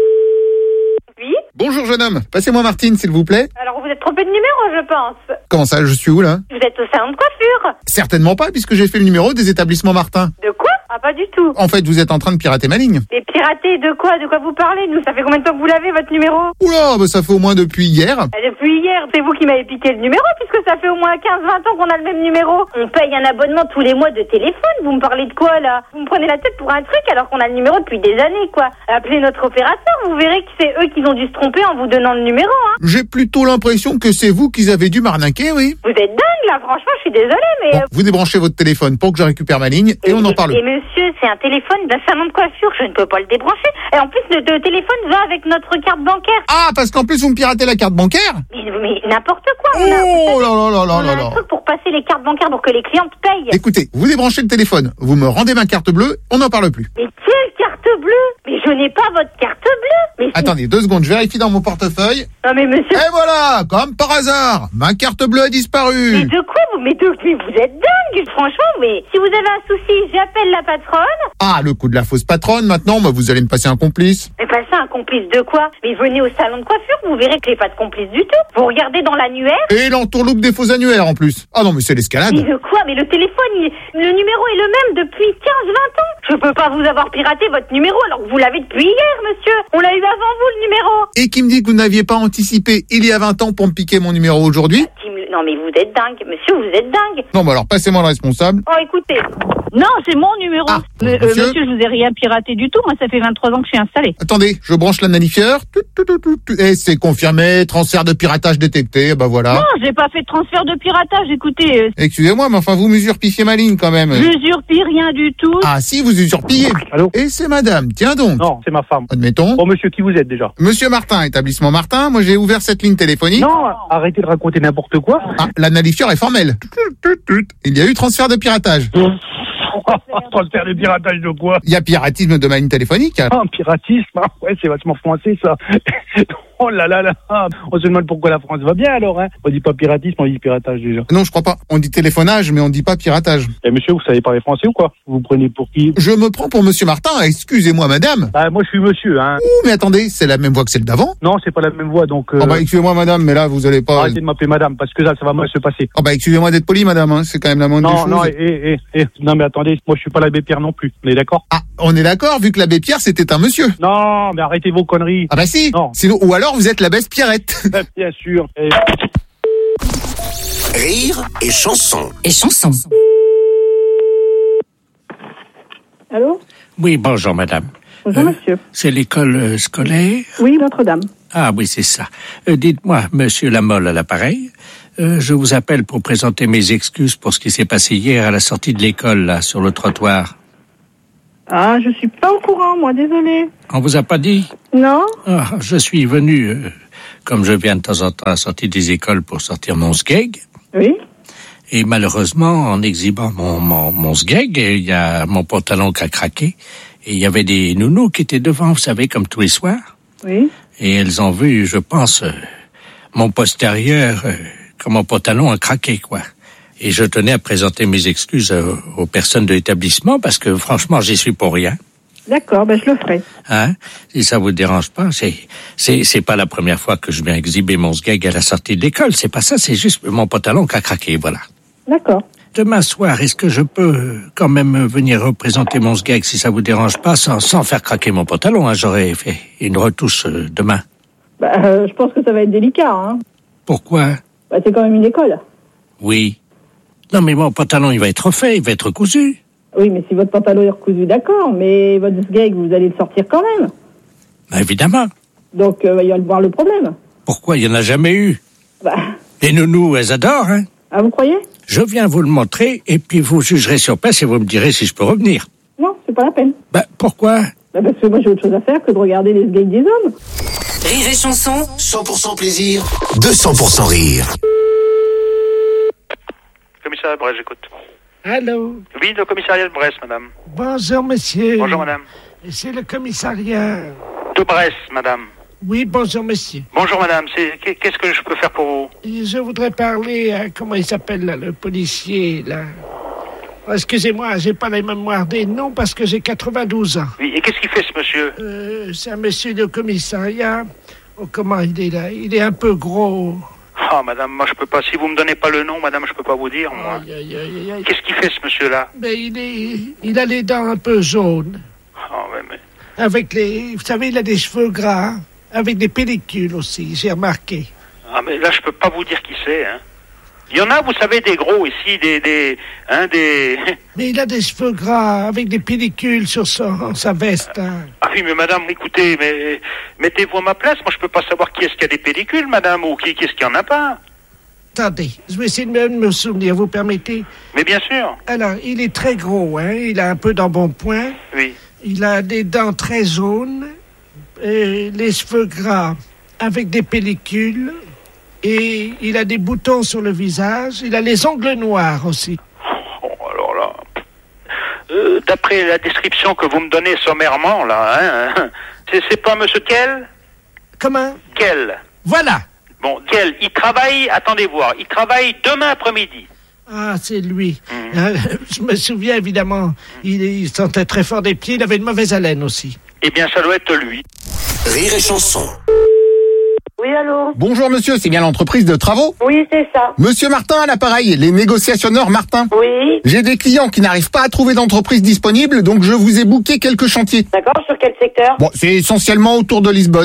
Oui. Bonjour jeune homme, passez-moi Martine s'il vous plaît. Alors vous êtes trompé de numéro, je pense. Comment ça, je suis où là? Vous êtes au salon de coiffure. Certainement pas, puisque j'ai fait le numéro des établissements Martin. De quoi? Ah, pas du tout. En fait, vous êtes en train de pirater ma ligne. Mais pirater de quoi? De quoi vous parlez? Nous, ça fait combien de temps que vous l'avez, votre numéro? Oula, bah ça fait au moins depuis hier. Bah, depuis hier, c'est vous qui m'avez piqué le numéro, puisque ça fait au moins quinze vingt ans qu'on a le même numéro. On paye un abonnement tous les mois de téléphone. Vous me parlez de quoi, là? Vous me prenez la tête pour un truc alors qu'on a le numéro depuis des années, quoi. Appelez notre opérateur, vous verrez que c'est eux qui ont dû se tromper en vous donnant le numéro, hein. J'ai plutôt l'impression que c'est vous qui avez dû m'arnaquer, oui. Vous êtes dingue, là, franchement, je suis désolée, mais... Bon, vous débranchez votre téléphone pour que je récupère ma ligne et, et on en parle. Et monsieur, c'est un téléphone d'un salon de coiffure, je ne peux pas le débrancher. Et en plus, le, le téléphone va avec notre carte bancaire. Ah, parce qu'en plus, vous me piratez la carte bancaire? Mais, mais n'importe quoi. Oh on a, là là là là on là a là. un truc pour passer les cartes bancaires pour que les clientes payent. Écoutez, vous débranchez le téléphone, vous me rendez ma carte bleue, on n'en parle plus. Mais quelle carte bleue? Mais je n'ai pas votre carte bleue. Mais attendez, deux secondes, je vérifie dans mon portefeuille. Non mais monsieur... Et voilà, comme par hasard, ma carte bleue a disparu. Mais de quoi vous... Mais, de... mais vous êtes dingue, franchement, mais si vous avez un souci, j'appelle la patronne. Ah, le coup de la fausse patronne, maintenant, bah, vous allez me passer un complice. Mais passer un complice de quoi? Mais venez au salon de coiffure, vous verrez que j'ai pas de complice du tout. Vous regardez dans l'annuaire. Et l'entourloupe des faux annuaires en plus. Ah non, mais c'est l'escalade. Mais de quoi? Mais le téléphone, il... le numéro est le même depuis quinze vingt ans. Je peux pas vous avoir piraté votre numéro alors que vous l'avez depuis hier, monsieur. On l'a eu avant vous, le numéro. Et qui me dit que vous n'aviez pas anticipé il y a vingt ans pour me piquer mon numéro aujourd'hui? Non mais vous êtes dingue, monsieur, vous êtes dingue. Non, bah alors passez-moi le responsable. Oh, écoutez... Non, c'est mon numéro. Ah, Mais, euh, monsieur monsieur, je vous ai rien piraté du tout. Moi, ça fait vingt-trois ans que je suis installée. Attendez, je branche l'analifieur. Tout, tout, tout, tout, tout. Et c'est confirmé, transfert de piratage détecté, bah voilà. Non, j'ai pas fait de transfert de piratage. Écoutez, euh, Excusez-moi, mais enfin, vous m'usurpiez ma ligne quand même. j'usurpie rien du tout. Ah si, vous usurpillez. Allô? Et c'est madame, tiens donc. Non, c'est ma femme. Admettons. Bon, monsieur, qui vous êtes déjà? Monsieur Martin, établissement Martin, moi j'ai ouvert cette ligne téléphonique. Non, arrêtez de raconter n'importe quoi. Ah, l'analifieur est formel. Il y a eu transfert de piratage. Transfert de piratage de quoi? Il y a piratisme de ma ligne téléphonique. Ah, piratisme, hein. Ouais, c'est vachement français, ça. Oh là là là, on se demande pourquoi la France va bien alors, hein. On dit pas piratisme, on dit piratage déjà. Non, je crois pas. On dit téléphonage, mais on dit pas piratage. Eh monsieur, vous savez parler français ou quoi? Vous vous prenez pour qui? Je me prends pour monsieur Martin, excusez-moi madame. Ah, moi je suis monsieur, hein. Ouh, mais attendez, c'est la même voix que celle d'avant? Non, c'est pas la même voix, donc... Euh... Oh bah excusez-moi madame, mais là vous allez pas... Arrêtez de m'appeler madame, parce que là ça va mal se passer. Oh bah excusez-moi d'être poli madame, hein. C'est quand même la moindre des Non, choses. non, eh, eh, eh, non mais attendez, moi je suis pas l'abbé Pierre non plus, on est d'accord? Ah, on est d'accord, vu que l'abbé Pierre c'était un monsieur. Non, mais arrêtez vos conneries. Ah bah si. Non. Sinon, ou alors vous êtes l'abbesse Pierrette. Bien sûr. Et... Rire et chanson. Et chanson. Allô? Oui, bonjour madame. Bonjour Euh, monsieur. C'est l'école euh, scolaire? Oui, Notre-Dame. Ah oui, c'est ça. Euh, dites-moi, monsieur Lamolle à l'appareil, euh, je vous appelle pour présenter mes excuses pour ce qui s'est passé hier à la sortie de l'école, là, sur le trottoir. Ah, je suis pas au courant, moi, désolée. On vous a pas dit? Non? Ah, je suis venu, euh, comme je viens de temps en temps à la sortie des écoles pour sortir mon sgeg. Oui. Et malheureusement, en exhibant mon, mon, mon sgeg, il y a mon pantalon qui a craqué. Et il y avait des nounous qui étaient devant, vous savez, comme tous les soirs. Oui. Et elles ont vu, je pense, euh, mon postérieur, euh, que mon pantalon a craqué, quoi. Et je tenais à présenter mes excuses euh, aux personnes de l'établissement parce que franchement, j'y suis pour rien. D'accord, ben je le ferai. Hein? Si ça vous dérange pas, c'est, c'est, c'est pas la première fois que je viens exhiber mon sgeg à la sortie de l'école. C'est pas ça, c'est juste mon pantalon qui a craqué, voilà. D'accord. Demain soir, est-ce que je peux quand même venir représenter mon sgeg si ça vous dérange pas, sans, sans faire craquer mon pantalon, hein? J'aurais fait une retouche euh, demain. Bah, euh, je pense que ça va être délicat, hein. Pourquoi? Bah, c'est quand même une école. Oui. Non, mais mon pantalon, il va être refait, il va être cousu. Oui, mais si votre pantalon est recousu, d'accord, mais votre sgeg, vous allez le sortir quand même. Bah, évidemment. Donc, euh, il va y avoir le problème. Pourquoi? Il n'y en a jamais eu. Bah, Les nounous, elles adorent, hein. ah, vous croyez? Je viens vous le montrer, et puis vous jugerez sur place et vous me direz si je peux revenir. Non, c'est pas la peine. Bah, pourquoi? Bah, parce que moi, j'ai autre chose à faire que de regarder les sgegs des hommes. Rire et chanson. cent pour cent plaisir, deux cents pour cent rire. Commissariat de Brest, j'écoute. Allô? Oui, le commissariat de Brest, madame. Bonjour, monsieur. Bonjour, madame. C'est le commissariat. De Brest, madame. Oui, bonjour, monsieur. Bonjour, madame. C'est... Qu'est-ce que je peux faire pour vous? Je voudrais parler à, comment il s'appelle, là, le policier, là. Oh, excusez-moi, j'ai pas la mémoire des noms parce que j'ai quatre-vingt-douze ans. Oui, et qu'est-ce qu'il fait, ce monsieur? Euh, c'est un monsieur de commissariat. Oh, comment il est là? Il est un peu gros. Ah, madame, moi, je peux pas. Si vous me donnez pas le nom, madame, je peux pas vous dire, moi. Aïe, aïe, aïe, aïe. Qu'est-ce qu'il fait, ce monsieur-là? Ben, il est, il a les dents un peu jaunes. Ah, ouais, mais... Avec les, vous savez, il a des cheveux gras. Avec des pellicules aussi, j'ai remarqué. Ah, mais là, je peux pas vous dire qui c'est, hein. Il y en a, vous savez, des gros ici, des, des, hein, des... Mais il a des cheveux gras, avec des pellicules sur son, sa veste, hein. Ah oui, mais madame, écoutez, mais mettez-vous à ma place. Moi, je peux pas savoir qui est-ce qui a des pellicules, madame, ou qui, qui est-ce qui en a pas. Attendez, je vais essayer de me, me souvenir, vous permettez? Mais bien sûr. Alors, il est très gros, hein. Il a un peu d'embonpoint. Oui. Il a des dents très jaunes, et les cheveux gras, avec des pellicules. Et il a des boutons sur le visage. Il a les ongles noirs aussi. Oh, alors là... Euh, d'après la description que vous me donnez sommairement, là, hein, c'est, c'est pas monsieur Kell? Comment? Kell. Voilà. Bon, Kell, il travaille, attendez voir, il travaille demain après-midi. Ah, c'est lui. Mmh. Euh, je me souviens, évidemment, il, il sentait très fort des pieds. Il avait une mauvaise haleine aussi. Eh bien, ça doit être lui. Rire et chanson. Oui, allô? Bonjour monsieur, c'est bien l'entreprise de travaux? Oui, c'est ça. Monsieur Martin à l'appareil, les négociationneurs Martin. Oui. J'ai des clients qui n'arrivent pas à trouver d'entreprise disponible, donc je vous ai booké quelques chantiers. D'accord, sur quel secteur? Bon, c'est essentiellement autour de Lisbonne.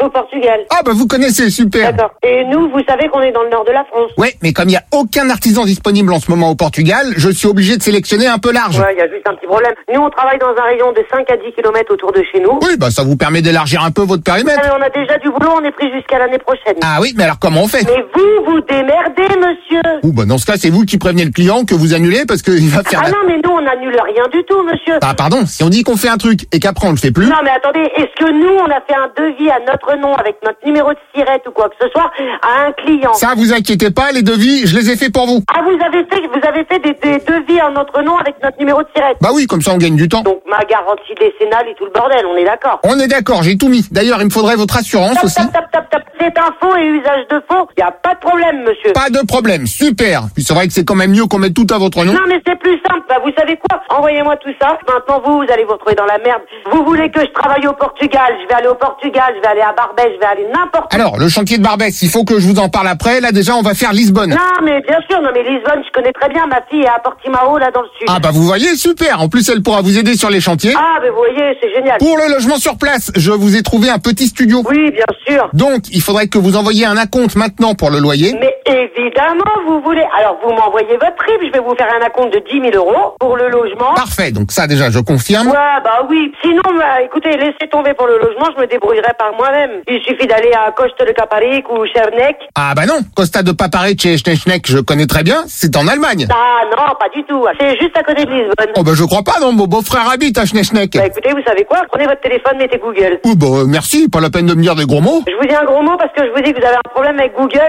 au Portugal. Ah bah vous connaissez, super. D'accord. Et nous, vous savez qu'on est dans le nord de la France. Ouais, mais comme il n'y a aucun artisan disponible en ce moment au Portugal, je suis obligé de sélectionner un peu large. Ouais, il y a juste un petit problème. Nous, on travaille dans un rayon de cinq à dix kilomètres autour de chez nous. Oui, bah ça vous permet d'élargir un peu votre périmètre. Mais on a déjà du boulot, on est pris jusqu'à l'année prochaine. Ah oui, mais alors comment on fait? Mais vous, vous démerdez, monsieur. Ouh, bah dans ce cas, c'est vous qui prévenez le client que vous annulez parce qu'il va faire... Ah la... non, mais nous, on n'annule rien du tout, monsieur. Ah pardon, si on dit qu'on fait un truc et qu'après on le fait plus... Non, mais attendez, est-ce que nous, on a fait un devis à notre nom avec notre numéro de sirette ou quoi que ce soit à un client? Ça, vous inquiétez pas, les devis, je les ai faits pour vous. Ah, vous avez fait, vous avez fait des, des devis en notre nom avec notre numéro de sirette? Bah oui, comme ça on gagne du temps. Donc ma garantie décennale et tout le bordel, on est d'accord? On est d'accord, j'ai tout mis. D'ailleurs, il me faudrait votre assurance Tap, aussi. tap, tap, tap, tap. C'est un faux et usage de faux, y a pas de problème, monsieur. Pas de problème, super. Puis c'est vrai que c'est quand même mieux qu'on mette tout à votre nom. Non, mais c'est plus simple. Bah, vous savez quoi? Envoyez-moi tout ça. Maintenant, vous, vous allez vous retrouver dans la merde. Vous voulez que je travaille au Portugal? Je vais aller au Portugal, je vais aller à Barbès, je vais aller n'importe où. Alors, le chantier de Barbès, il faut que je vous en parle après. Là, déjà, on va faire Lisbonne. Non, mais bien sûr, non, mais Lisbonne, je connais très bien. Ma fille est à Portimao, là, dans le sud. Ah bah vous voyez, super. En plus, elle pourra vous aider sur les chantiers. Ah, mais vous voyez, c'est génial. Pour le logement sur place, je vous ai trouvé un petit studio. Oui, bien sûr. Donc, il faudrait que vous envoyiez un acompte maintenant pour le loyer. Mais évidemment, vous voulez. Alors, vous m'envoyez votre R I B, je vais vous faire un acompte de dix mille euros pour le logement. Parfait, donc ça déjà, je confirme. Ouais, bah oui. Sinon, bah, écoutez, laissez tomber pour le logement, je me débrouillerai par moi-même. Il suffit d'aller à Costa de Caparic ou Chernec. Ah bah non, Costa de Paparec chez Schneschneck, je connais très bien, c'est en Allemagne. Ah non, pas du tout. C'est juste à côté de Lisbonne. Oh bah je crois pas, non, mon beau-frère habite à Schneschneck. Bah écoutez, vous savez quoi? Prenez votre téléphone, mettez Google. Oh bah merci, pas la peine de me dire des gros mots. Je vous dis un gros mot parce que je vous dis que vous avez un problème avec Google.